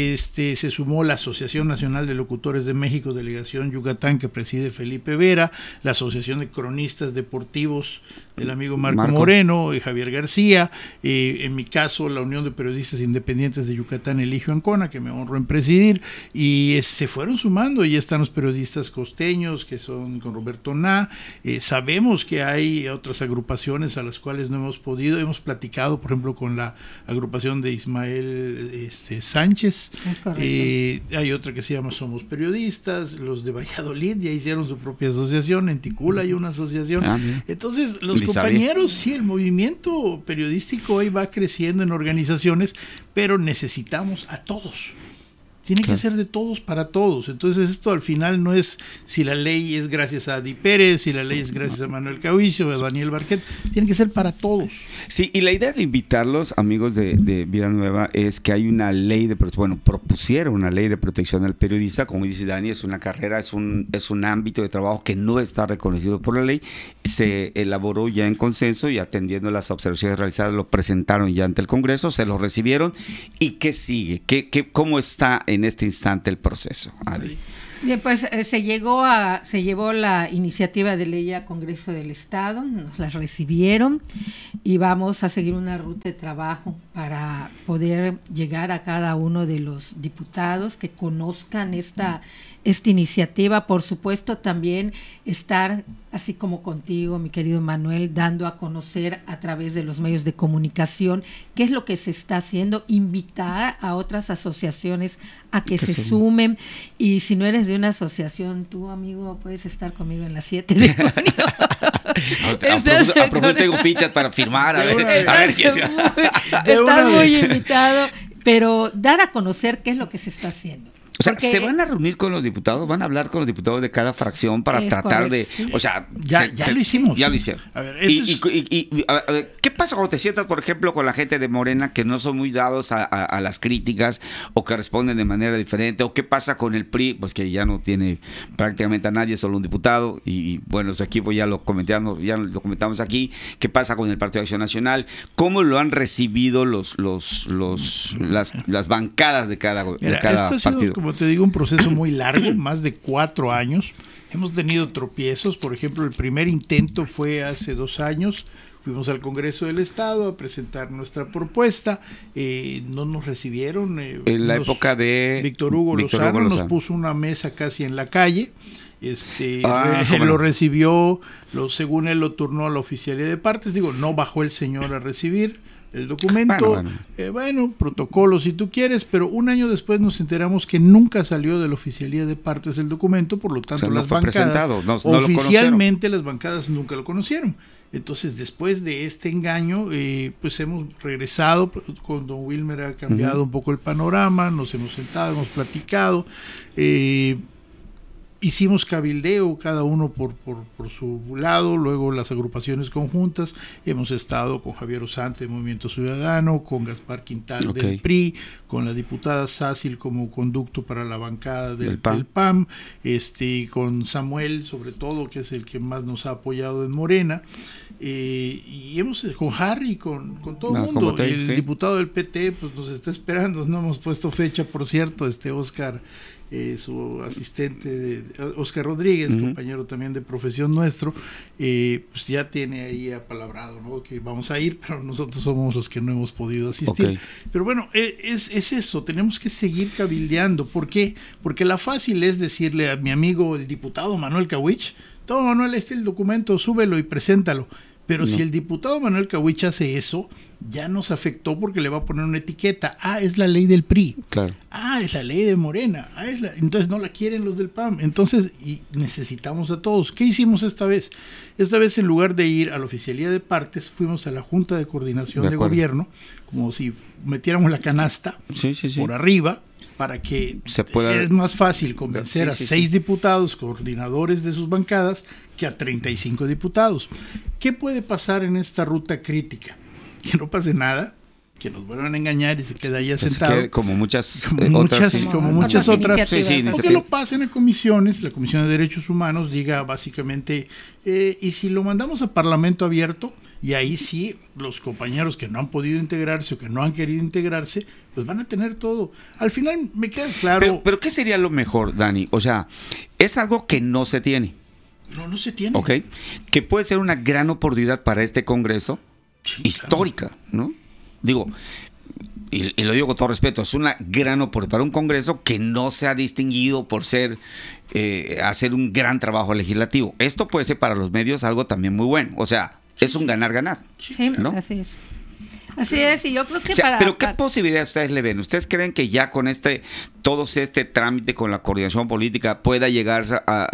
Se sumó la Asociación Nacional de Locutores de México, Delegación Yucatán, que preside Felipe Vera, la Asociación de Cronistas Deportivos del amigo Marco Moreno y Javier García, en mi caso la Unión de Periodistas Independientes de Yucatán, Eligio Ancona, que me honro en presidir, y se fueron sumando, y ya están los periodistas costeños, que son con Roberto Ná, Sabemos que hay otras agrupaciones a las cuales no hemos podido. Hemos platicado, por ejemplo, con la agrupación de Ismael Sánchez. Es correcto. Hay otra que se llama Somos Periodistas. Los de Valladolid ya hicieron su propia asociación. En Ticula hay una asociación. Entonces, los compañeros, sí, el movimiento periodístico hoy va creciendo en organizaciones, pero necesitamos a todos. Tiene que ser de todos para todos. Entonces esto al final no es si la ley es gracias a Adi Pérez, si la ley es gracias a Manuel Cahuich o a Daniel Barquet. Tiene que ser para todos. Sí, y la idea de invitarlos, amigos de Vida Nueva, es que hay una ley de protección, bueno, propusieron una ley de protección al periodista. Como dice Dani, es una carrera, es un ámbito de trabajo que no está reconocido por la ley. Se elaboró ya en consenso y atendiendo las observaciones realizadas lo presentaron ya ante el Congreso, se lo recibieron. ¿Y qué sigue? ¿Cómo está en este instante el proceso, Adi? Bien, pues se llevó la iniciativa de ley a Congreso del Estado, nos la recibieron y vamos a seguir una ruta de trabajo para poder llegar a cada uno de los diputados que conozcan esta iniciativa. Por supuesto, también estar, así como contigo, mi querido Manuel, dando a conocer a través de los medios de comunicación qué es lo que se está haciendo, invitar a otras asociaciones a que se sumen. Y si no eres de una asociación, tú, amigo, puedes estar conmigo en la 7 de junio. A propósito, tengo fichas para firmar. A ver Estás muy invitado, pero dar a conocer qué es lo que se está haciendo. O sea, ¿se van a reunir con los diputados? ¿Van a hablar con los diputados de cada fracción para tratar de...? Sí. O sea, ya lo hicimos. Ya lo hicieron. A ver, a ver, ¿qué pasa cuando te sientas, por ejemplo, con la gente de Morena que no son muy dados a las críticas o que responden de manera diferente? ¿O qué pasa con el PRI? Pues que ya no tiene prácticamente a nadie, solo un diputado. Y bueno, su equipo ya lo comentamos aquí. ¿Qué pasa con el Partido de Acción Nacional? ¿Cómo lo han recibido las bancadas de cada partido? Como te digo, un proceso muy largo, más de 4 años. Hemos tenido tropiezos. Por ejemplo, el primer intento fue hace 2 años. Fuimos al Congreso del Estado a presentar nuestra propuesta. No nos recibieron. En la época de Víctor Hugo Lozano nos puso una mesa casi en la calle. Lo recibió, según él lo turnó a la oficialía de partes. Digo, no bajó el señor a recibir el documento, protocolo si tú quieres, pero un año después nos enteramos que nunca salió de la oficialía de partes el documento, por lo tanto las bancadas, oficialmente las bancadas nunca lo conocieron. Entonces, después de este engaño, pues hemos regresado, con don Wilmer ha cambiado un poco el panorama, nos hemos sentado, hemos platicado, hicimos cabildeo cada uno por su lado, luego las agrupaciones conjuntas, hemos estado con Javier Osante de Movimiento Ciudadano, con Gaspar Quintal del PRI, con la diputada Sácil como conducto para la bancada del PAM, con Samuel sobre todo, que es el que más nos ha apoyado en Morena, y hemos con Harry, con todo el mundo, el diputado del PT pues nos está esperando, no hemos puesto fecha, por cierto, Oscar, su asistente Oscar Rodríguez, compañero también de profesión nuestro, pues ya tiene ahí apalabrado, ¿no?, que vamos a ir, pero nosotros somos los que no hemos podido asistir. Pero bueno, es eso, tenemos que seguir cabildeando. ¿Por qué? Porque la fácil es decirle a mi amigo el diputado Manuel Cahuich: toma, Manuel, el documento, súbelo y preséntalo. Pero si el diputado Manuel Cahuich hace eso, ya nos afectó porque le va a poner una etiqueta. Es la ley del PRI. Claro. Es la ley de Morena. Entonces no la quieren los del PAN. Entonces, y necesitamos a todos. ¿Qué hicimos esta vez? Esta vez, en lugar de ir a la oficialía de partes, fuimos a la Junta de Coordinación de Gobierno, como si metiéramos la canasta por arriba, para que es más fácil convencer a 6 diputados, coordinadores de sus bancadas, que a 35 diputados. ¿Qué puede pasar en esta ruta crítica? Que no pase nada, que nos vuelvan a engañar y se quede ahí sentado. Como muchas otras. O que lo pasen a comisiones, la Comisión de Derechos Humanos diga básicamente, y si lo mandamos a Parlamento Abierto, y ahí sí los compañeros que no han podido integrarse o que no han querido integrarse, pues van a tener todo. Al final me queda claro. Pero ¿qué sería lo mejor, Dani? O sea, es algo que no se tiene. No se tiene. Que puede ser una gran oportunidad para este Congreso, histórica, ¿no? Digo, y lo digo con todo respeto, es una gran oportunidad para un Congreso que no se ha distinguido por hacer un gran trabajo legislativo. Esto puede ser para los medios algo también muy bueno. O sea, es un ganar-ganar. Sí, ¿no? Así es. Así es, y yo creo que Pero ¿qué posibilidades ustedes le ven? ¿Ustedes creen que ya con todo este trámite con la coordinación política pueda llegar a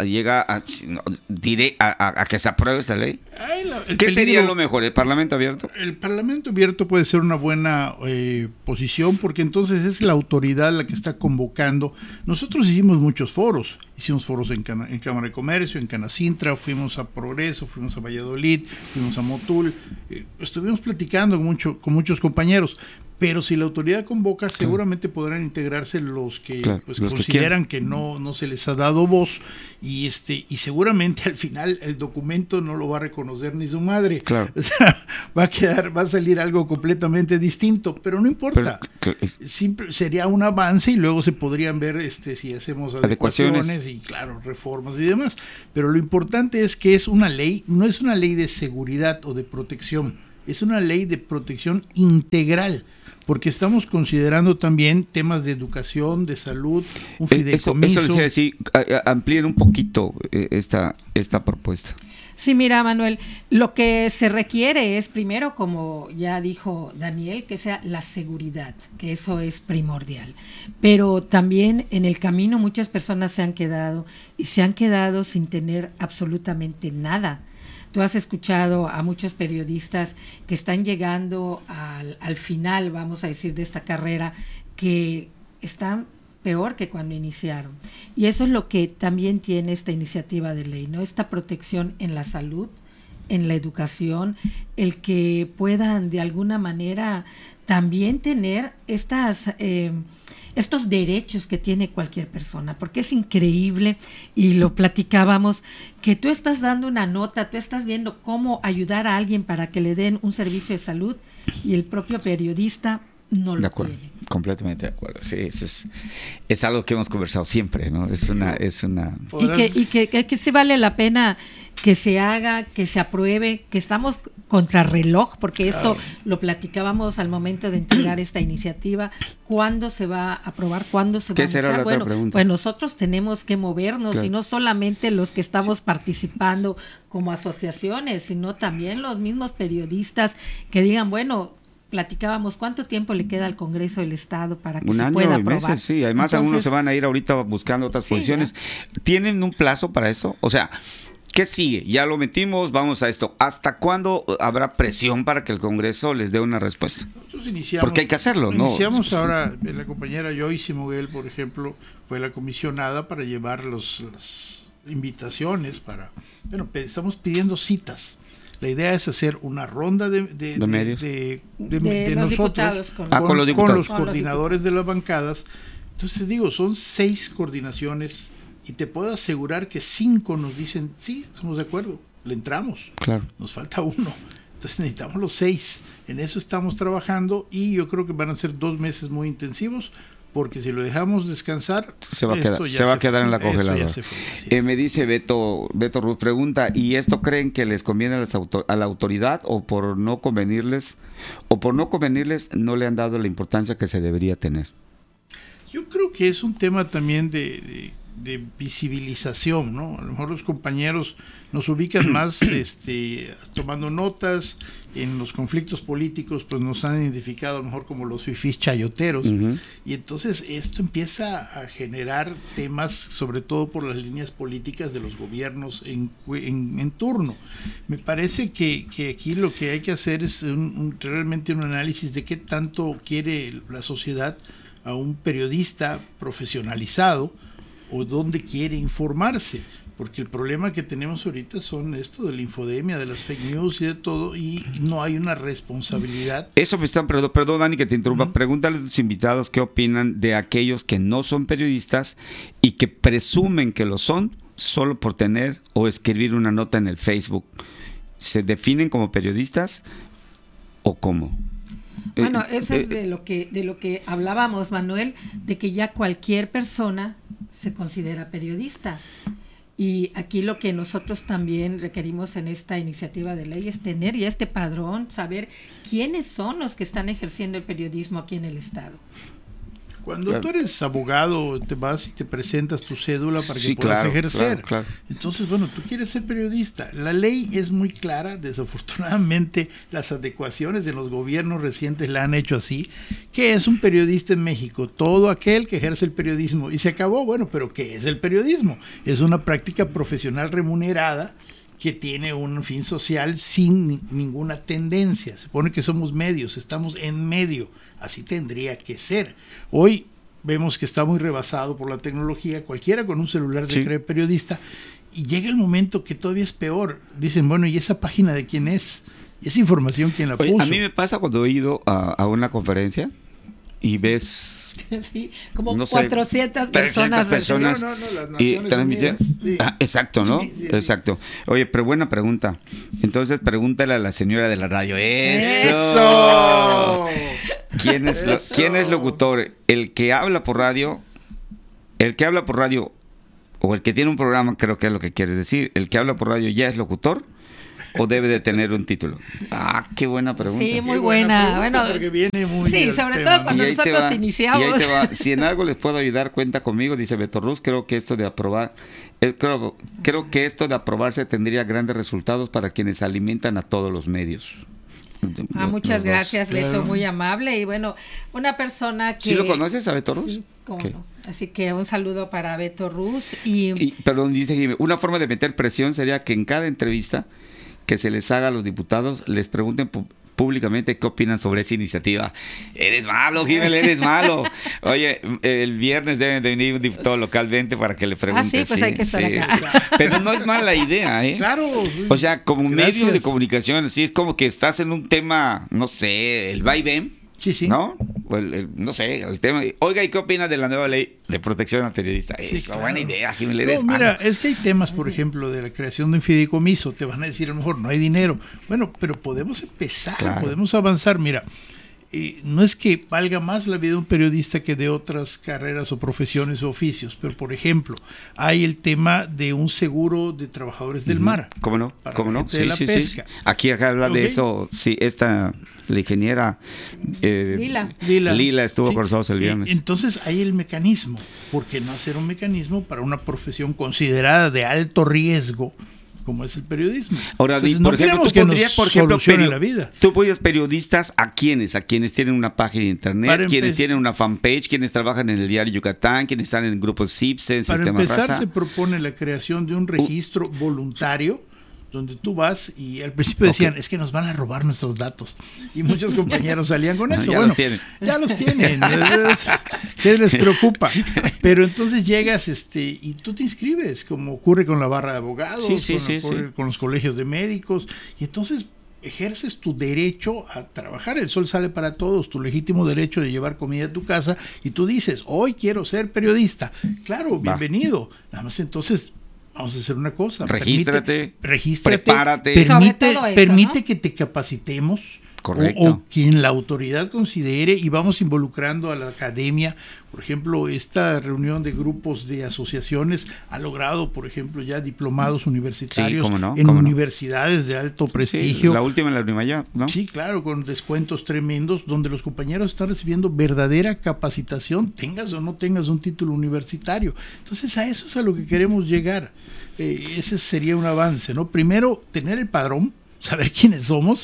que se apruebe esta ley? ¿Qué sería lo mejor? ¿El Parlamento abierto? El Parlamento abierto puede ser una buena posición, porque entonces es la autoridad la que está convocando. Nosotros hicimos muchos foros. Hicimos foros en Cámara de Comercio, en Canacintra, fuimos a Progreso, fuimos a Valladolid, fuimos a Motul. Estuvimos platicando con muchos compañeros. Pero si la autoridad convoca, seguramente podrán integrarse los que los consideran que no se les ha dado voz, y seguramente al final el documento no lo va a reconocer ni su madre. Claro. O sea, va a salir algo completamente distinto, pero no importa. Sería un avance, y luego se podrían ver si hacemos adecuaciones y reformas y demás. Pero lo importante es que es una ley, no es una ley de seguridad o de protección, es una ley de protección integral. Porque estamos considerando también temas de educación, de salud, un fideicomiso. Eso les iba a decir, amplíen un poquito esta propuesta. Sí, mira, Manuel, lo que se requiere es primero, como ya dijo Daniel, que sea la seguridad, que eso es primordial. Pero también en el camino muchas personas se han quedado sin tener absolutamente nada. Tú has escuchado a muchos periodistas que están llegando al final, vamos a decir, de esta carrera, que están peor que cuando iniciaron. Y eso es lo que también tiene esta iniciativa de ley, ¿no? Esta protección en la salud, en la educación, el que puedan de alguna manera también tener estos derechos que tiene cualquier persona, porque es increíble, y lo platicábamos, que tú estás dando una nota, tú estás viendo cómo ayudar a alguien para que le den un servicio de salud, y el propio periodista no lo tiene. Completamente de acuerdo. Sí, es algo que hemos conversado siempre, ¿no? Es una y que sí vale la pena que se haga, que se apruebe, que estamos contrarreloj, porque esto lo platicábamos al momento de entregar esta iniciativa. ¿Cuándo se va a aprobar? ¿Cuándo se va a anunciar? Bueno, pues nosotros tenemos que movernos, y no solamente los que estamos participando como asociaciones, sino también los mismos periodistas que digan, bueno, platicábamos cuánto tiempo le queda al Congreso del Estado para que se pueda aprobar. Meses, sí. Además, algunos se van a ir ahorita buscando otras posiciones. Ya. ¿Tienen un plazo para eso? O sea, ¿qué sigue? Ya lo metimos, vamos a esto. ¿Hasta cuándo habrá presión para que el Congreso les dé una respuesta? Nosotros iniciamos. Porque hay que hacerlo, ¿no? Iniciamos ahora, la compañera Joyce Moguel, por ejemplo, fue la comisionada para llevar las invitaciones estamos pidiendo citas. La idea es hacer una ronda de nosotros con los coordinadores de las bancadas. Entonces digo, son 6 coordinaciones, y te puedo asegurar que 5 nos dicen, sí, estamos de acuerdo, le entramos. Claro. Nos falta 1. Entonces necesitamos los 6. En eso estamos trabajando, y yo creo que van a ser 2 meses muy intensivos, porque si lo dejamos descansar, se va a quedar en la congeladora. Me dice Beto Ruth, pregunta, ¿y esto creen que les conviene a la autoridad, o por no convenirles no le han dado la importancia que se debería tener? Yo creo que es un tema también de visibilización, ¿no? A lo mejor los compañeros nos ubican más tomando notas. En los conflictos políticos pues nos han identificado a lo mejor como los fifís chayoteros, y entonces esto empieza a generar temas, sobre todo por las líneas políticas de los gobiernos en turno. Me parece que aquí lo que hay que hacer es realmente un análisis de qué tanto quiere la sociedad a un periodista profesionalizado, o dónde quiere informarse. Porque el problema que tenemos ahorita son esto de la infodemia, de las fake news y de todo, y no hay una responsabilidad. Eso me están, perdón Dani que te interrumpa, pregúntale a los invitados qué opinan de aquellos que no son periodistas y que presumen que lo son solo por tener o escribir una nota en el Facebook. ¿Se definen como periodistas o cómo? Bueno, eso es de lo que hablábamos, Manuel, de que ya cualquier persona se considera periodista. Y aquí lo que nosotros también requerimos en esta iniciativa de ley es tener ya este padrón, saber quiénes son los que están ejerciendo el periodismo aquí en el Estado. Cuando tú eres abogado, te vas y te presentas tu cédula para que puedas ejercer. Claro. Entonces, bueno, tú quieres ser periodista. La ley es muy clara. Desafortunadamente, las adecuaciones de los gobiernos recientes la han hecho así. ¿Qué es un periodista en México? Todo aquel que ejerce el periodismo. Y se acabó. Bueno, pero ¿qué es el periodismo? Es una práctica profesional remunerada que tiene un fin social sin ninguna tendencia. Se supone que somos medios, estamos en medio. Así tendría que ser. Hoy vemos que está muy rebasado por la tecnología. Cualquiera con un celular se cree periodista. Y llega el momento que todavía es peor. Dicen, bueno, ¿y esa página de quién es? ¿Y esa información quién la puso? A mí me pasa cuando he ido a una conferencia y ves... Sí, como no 400 sé, personas. Las Naciones Unidas. Sí. Exacto, ¿no? Sí. Exacto. Oye, pero buena pregunta. Entonces pregúntale a la señora de la radio. ¡Eso! ¿Quién es locutor? ¿El que habla por radio? ¿El que habla por radio o el que tiene un programa, creo que es lo que quieres decir? ¿El que habla por radio ya es locutor? ¿O debe de tener un título? Ah, qué buena pregunta. Sí, muy buena. Bueno, porque viene muy sí, sobre todo cuando nosotros iniciamos. Y ahí te va. Si en algo les puedo ayudar, cuenta conmigo, dice Beto Ruz. Creo que esto de aprobarse tendría grandes resultados para quienes alimentan a todos los medios. Muchas gracias, Beto, muy amable. Y bueno, una persona que... ¿Sí lo conoces a Beto Ruz? Sí, cómo no. Así que un saludo para Beto Ruz. Perdón, dice Jimmy, una forma de meter presión sería que en cada entrevista que se les haga a los diputados, les pregunten públicamente qué opinan sobre esa iniciativa. Eres malo, Jiménez, eres malo. Oye, el viernes deben de venir un diputado localmente para que le pregunten. Sí, pues hay que estar acá. Pero no es mala idea, ¿eh? Claro. O sea, como medio de comunicación, sí, es como que estás en un tema, no sé, el vaivén. Sí. ¿No? No sé, el tema. Oiga, ¿y qué opina de la nueva ley de protección al periodista? Sí, es claro. Buena idea, Jiménez. No, mira, es que hay temas, por ejemplo, de la creación de un fideicomiso. Te van a decir, a lo mejor no hay dinero. Bueno, pero podemos empezar, podemos avanzar. Mira, no es que valga más la vida de un periodista que de otras carreras o profesiones o oficios, pero por ejemplo, hay el tema de un seguro de trabajadores del mar. ¿Cómo no? Sí. Aquí habla de eso, sí, la ingeniera Lila estuvo con nosotros el viernes. Entonces hay el mecanismo. ¿Por qué no hacer un mecanismo para una profesión considerada de alto riesgo como es el periodismo? Ahora, entonces, por ejemplo, tú pondrías, la vida. Tú pondrías periodistas a quienes tienen una página de internet, quienes tienen una fanpage, quienes trabajan en el diario Yucatán, quienes están en grupos CIPSE, en Para Sistema empezar, Raza. se propone la creación de un registro voluntario donde tú vas y al principio decían, es que nos van a robar nuestros datos. Y muchos compañeros salían con eso. Ya los tienen. ¿Qué les preocupa? Pero entonces llegas y tú te inscribes, como ocurre con la barra de abogados, con los colegios de médicos, y entonces ejerces tu derecho a trabajar. El sol sale para todos, tu legítimo derecho de llevar comida a tu casa, y tú dices, hoy quiero ser periodista. Claro, bienvenido. Nada más entonces... Vamos a hacer una cosa. Regístrate, prepárate. Permite que te capacitemos. Correcto. O quien la autoridad considere, y vamos involucrando a la academia. Por ejemplo, esta reunión de grupos de asociaciones ha logrado, por ejemplo, ya diplomados universitarios en universidades de alto prestigio. Sí, la última en la Primaya, ¿no? Sí, claro, con descuentos tremendos, donde los compañeros están recibiendo verdadera capacitación, tengas o no tengas un título universitario. Entonces, a eso es a lo que queremos llegar. Ese sería un avance, ¿no? Primero, tener el padrón, saber quiénes somos.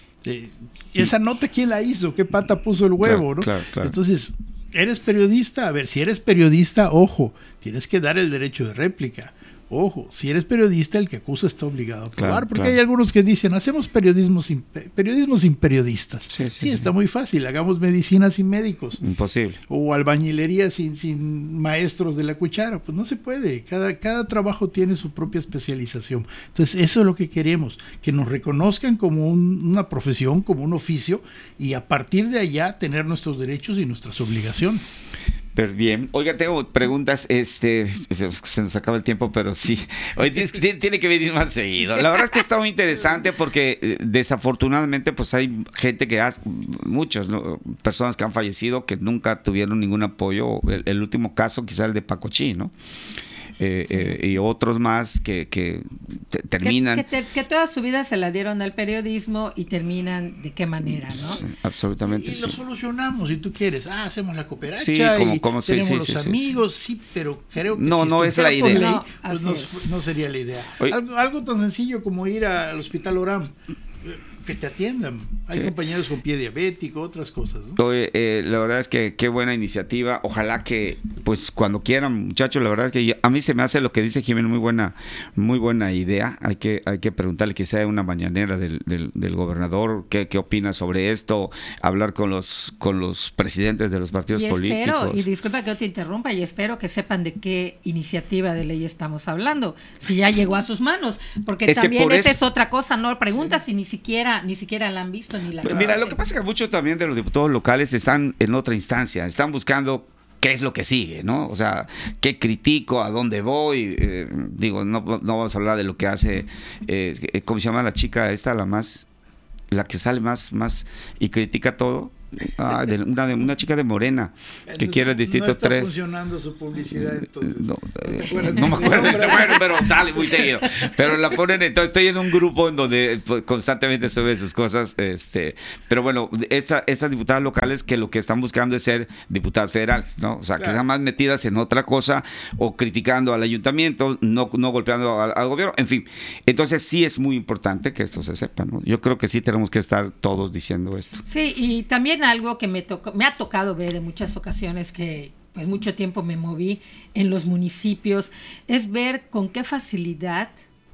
Esa nota, ¿quién la hizo? ¿Qué pata puso el huevo? Claro. Entonces, ¿eres periodista? A ver, si eres periodista, ojo, tienes que dar el derecho de réplica. Ojo, si eres periodista, el que acusa está obligado a probar, porque hay algunos que dicen, hacemos periodismo sin periodistas. Sí, está muy fácil, hagamos medicina sin médicos. Imposible. O albañilería sin maestros de la cuchara. Pues no se puede, cada trabajo tiene su propia especialización. Entonces, eso es lo que queremos, que nos reconozcan como una profesión, como un oficio, y a partir de allá tener nuestros derechos y nuestras obligaciones. Pero bien. Oiga, tengo preguntas, se nos acaba el tiempo, pero sí. Hoy tiene que venir más seguido. La verdad es que está muy interesante porque desafortunadamente pues hay gente muchos, ¿no? Personas que han fallecido que nunca tuvieron ningún apoyo. El último caso quizá el de Pacochí, ¿no? y otros más que terminan. Que toda su vida se la dieron al periodismo y terminan de qué manera, ¿no? Sí, absolutamente. Y lo solucionamos, si tú quieres. Hacemos la cooperacha sí, como tenemos los amigos, sí, pero creo que no es la idea. Ley, pues no sería la idea. Algo tan sencillo como ir al Hospital Oram, que te atiendan. Hay compañeros con pie diabético, otras cosas, ¿no? La verdad es que qué buena iniciativa. Ojalá que, pues, cuando quieran, muchachos, la verdad es que a mí se me hace lo que dice Jiménez muy buena idea. Hay que preguntarle que sea una mañanera del gobernador, qué opina sobre esto, hablar con los presidentes de los partidos políticos. Y disculpa que yo te interrumpa, y espero que sepan de qué iniciativa de ley estamos hablando, si ya llegó a sus manos, porque también esa es otra cosa, no preguntas si ni siquiera la han visto ni la conocen. Mira, lo que pasa es que muchos también de los diputados locales están en otra instancia, están buscando qué es lo que sigue, ¿no? O sea, qué critico, a dónde voy, no vamos a hablar de lo que hace, ¿cómo se llama la chica esta, la que sale más y critica todo? Una chica de Morena que quiere el distrito 3. No está funcionando su publicidad, entonces. No me acuerdo de ese bueno, pero sale muy seguido. Pero la ponen, entonces estoy en un grupo en donde constantemente sube sus cosas. Pero bueno, estas diputadas locales que lo que están buscando es ser diputadas federales, ¿no? O sea, que están más metidas en otra cosa o criticando al ayuntamiento, no golpeando al gobierno, en fin. Entonces sí es muy importante que esto se sepa, ¿no? Yo creo que sí tenemos que estar todos diciendo esto. Sí, y también algo que me ha tocado ver en muchas ocasiones, que pues mucho tiempo me moví en los municipios, es ver con qué facilidad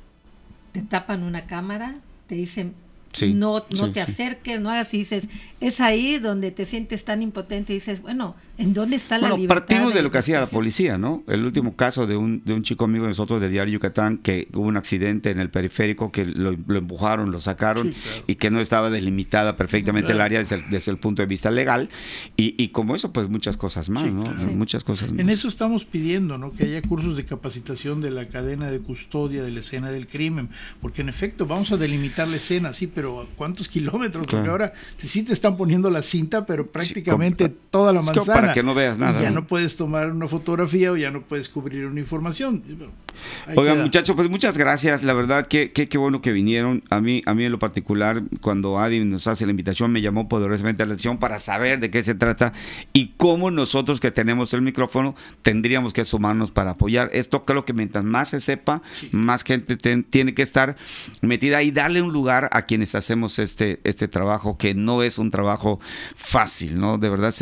te tapan una cámara, te dicen no te acerques, no hagas, y dices, es ahí donde te sientes tan impotente y dices, bueno, ¿en dónde está la libertad? Partimos de lo que hacía la policía, ¿no? El último caso de un chico amigo de nosotros del diario Yucatán, que hubo un accidente en el periférico, que lo empujaron, lo sacaron, y que no estaba delimitada perfectamente el área desde el punto de vista legal, y como eso, pues muchas cosas más, ¿no? Muchas cosas más. En eso estamos pidiendo, ¿no? Que haya cursos de capacitación de la cadena de custodia de la escena del crimen, porque en efecto vamos a delimitar la escena, sí, pero ¿a cuántos kilómetros? Porque ahora sí te están poniendo la cinta, pero prácticamente toda la manzana. Para que no veas nada. Y ya no puedes tomar una fotografía o ya no puedes cubrir una información. Oigan, muchachos, pues muchas gracias. La verdad, qué bueno que vinieron. A mí en lo particular, cuando Adi nos hace la invitación, me llamó poderosamente la atención para saber de qué se trata y cómo nosotros que tenemos el micrófono tendríamos que sumarnos para apoyar. Esto creo que mientras más se sepa, más gente tiene que estar metida y darle un lugar a quienes hacemos este trabajo, que no es un trabajo fácil, ¿no? De verdad,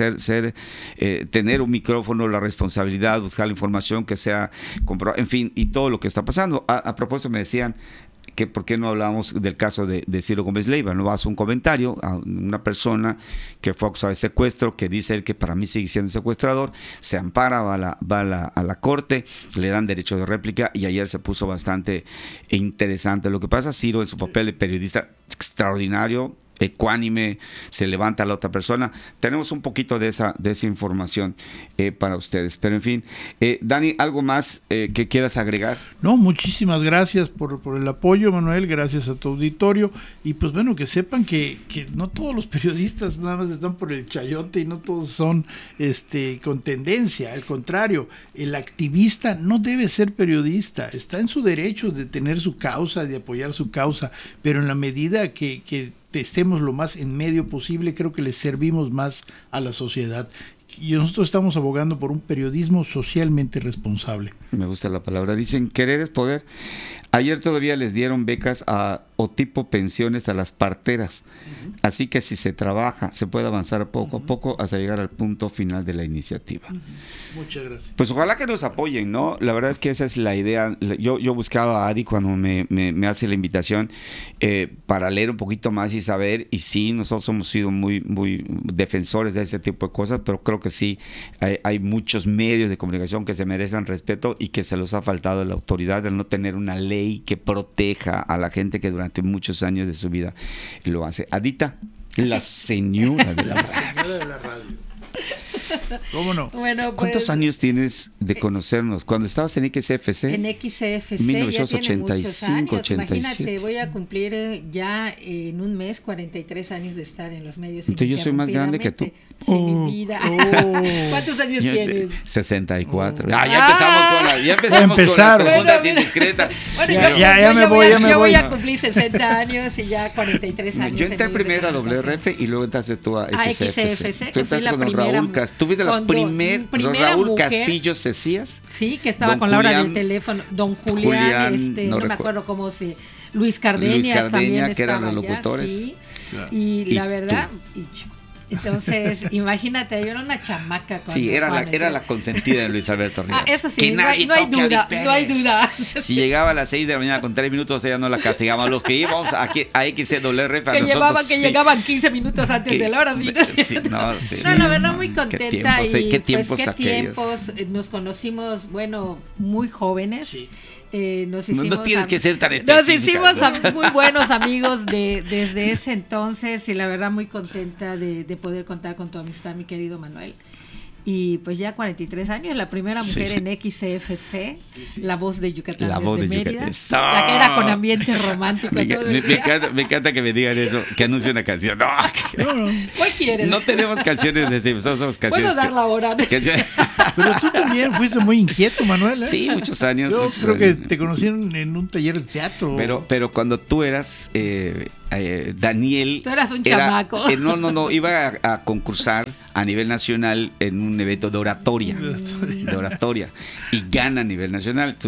tener un micrófono, la responsabilidad, buscar la información que sea comprobada, en fin, y todo lo que está pasando. A propósito, me decían que por qué no hablábamos del caso de Ciro Gómez Leiva. No hace un comentario a una persona que fue acusada de secuestro, que dice él que para mí sigue siendo secuestrador, se ampara, va a la corte, le dan derecho de réplica, y ayer se puso bastante interesante lo que pasa. Ciro, en su papel de periodista extraordinario, ecuánime, se levanta a la otra persona. Tenemos un poquito de esa información para ustedes, pero en fin, Dani, ¿algo más que quieras agregar? No, muchísimas gracias por el apoyo, Manuel, gracias a tu auditorio, y pues bueno, que sepan que no todos los periodistas nada más están por el chayote y no todos son con tendencia, al contrario, el activista no debe ser periodista, está en su derecho de tener su causa, de apoyar su causa, pero en la medida que estemos lo más en medio posible, creo que le servimos más a la sociedad. Y nosotros estamos abogando por un periodismo socialmente responsable. Me gusta la palabra. Dicen, querer es poder. Ayer todavía les dieron becas o tipo pensiones a las parteras. Así que si se trabaja, se puede avanzar poco a poco hasta llegar al punto final de la iniciativa. Muchas gracias. Pues ojalá que nos apoyen, ¿no? La verdad es que esa es la idea. Yo buscaba a Adi cuando me hace la invitación para leer un poquito más y saber. Y sí, nosotros hemos sido muy, muy defensores de ese tipo de cosas, pero creo que sí, hay muchos medios de comunicación que se merecen respeto y que se los ha faltado la autoridad de no tener una ley que proteja a la gente que durante muchos años de su vida lo hace. Adita, la señora de la radio. ¿Cómo no? Bueno, pues, ¿Cuántos años tienes de conocernos? Cuando estabas en XCFC. En XCFC 1985, 87. Imagínate, voy a cumplir ya en un mes 43 años de estar en los medios. Entonces yo soy más grande que tú. Sí, mi vida. ¿Cuántos años tienes? 64. Ya empezamos con las preguntas indiscretas. Bueno, ya me voy. Yo voy a cumplir 60 años y ya 43 años. Yo entré primero a WRF y luego entraste tú a XCFC. Tú entraste con Raúl Castillo. ¿Tú fuiste la primera Raúl mujer, Castillo Cecías? Sí, que estaba con la hora del teléfono. Don Julián, no me acuerdo cómo se... Luis Cardeñas también que eran los allá, locutores. Sí. Claro. Y la verdad... Entonces, imagínate, yo era una chamaca. Sí, era la consentida de Luis Alberto Rivas. Eso sí, no hay duda. Si llegaba a las 6 de la mañana con 3 minutos, ella no la castigaba. Los que íbamos a XCWRF, que llegaban 15 minutos antes de la hora. No, la verdad, muy contenta. ¿Qué tiempos nos conocimos, bueno, muy jóvenes. Sí. No tienes que ser tan específica. Nos hicimos muy buenos amigos desde ese entonces y la verdad muy contenta de poder contar con tu amistad, mi querido Manuel. Y pues ya 43 años, la primera mujer en XCFC, la voz de Yucatán desde Mérida, la que era con ambiente romántico. Me encanta que me digan eso, que anuncie una canción. No, ¿cuál quieres? No tenemos canciones desde somos canciones. Puedo dar la hora. Pero tú también fuiste muy inquieto, Manuel, ¿eh? Sí, muchos años. Yo creo que te conocieron en un taller de teatro. Pero cuando tú eras Daniel... Tú eras un chamaco. No, iba a concursar a nivel nacional en un evento de oratoria. Y gana a nivel nacional.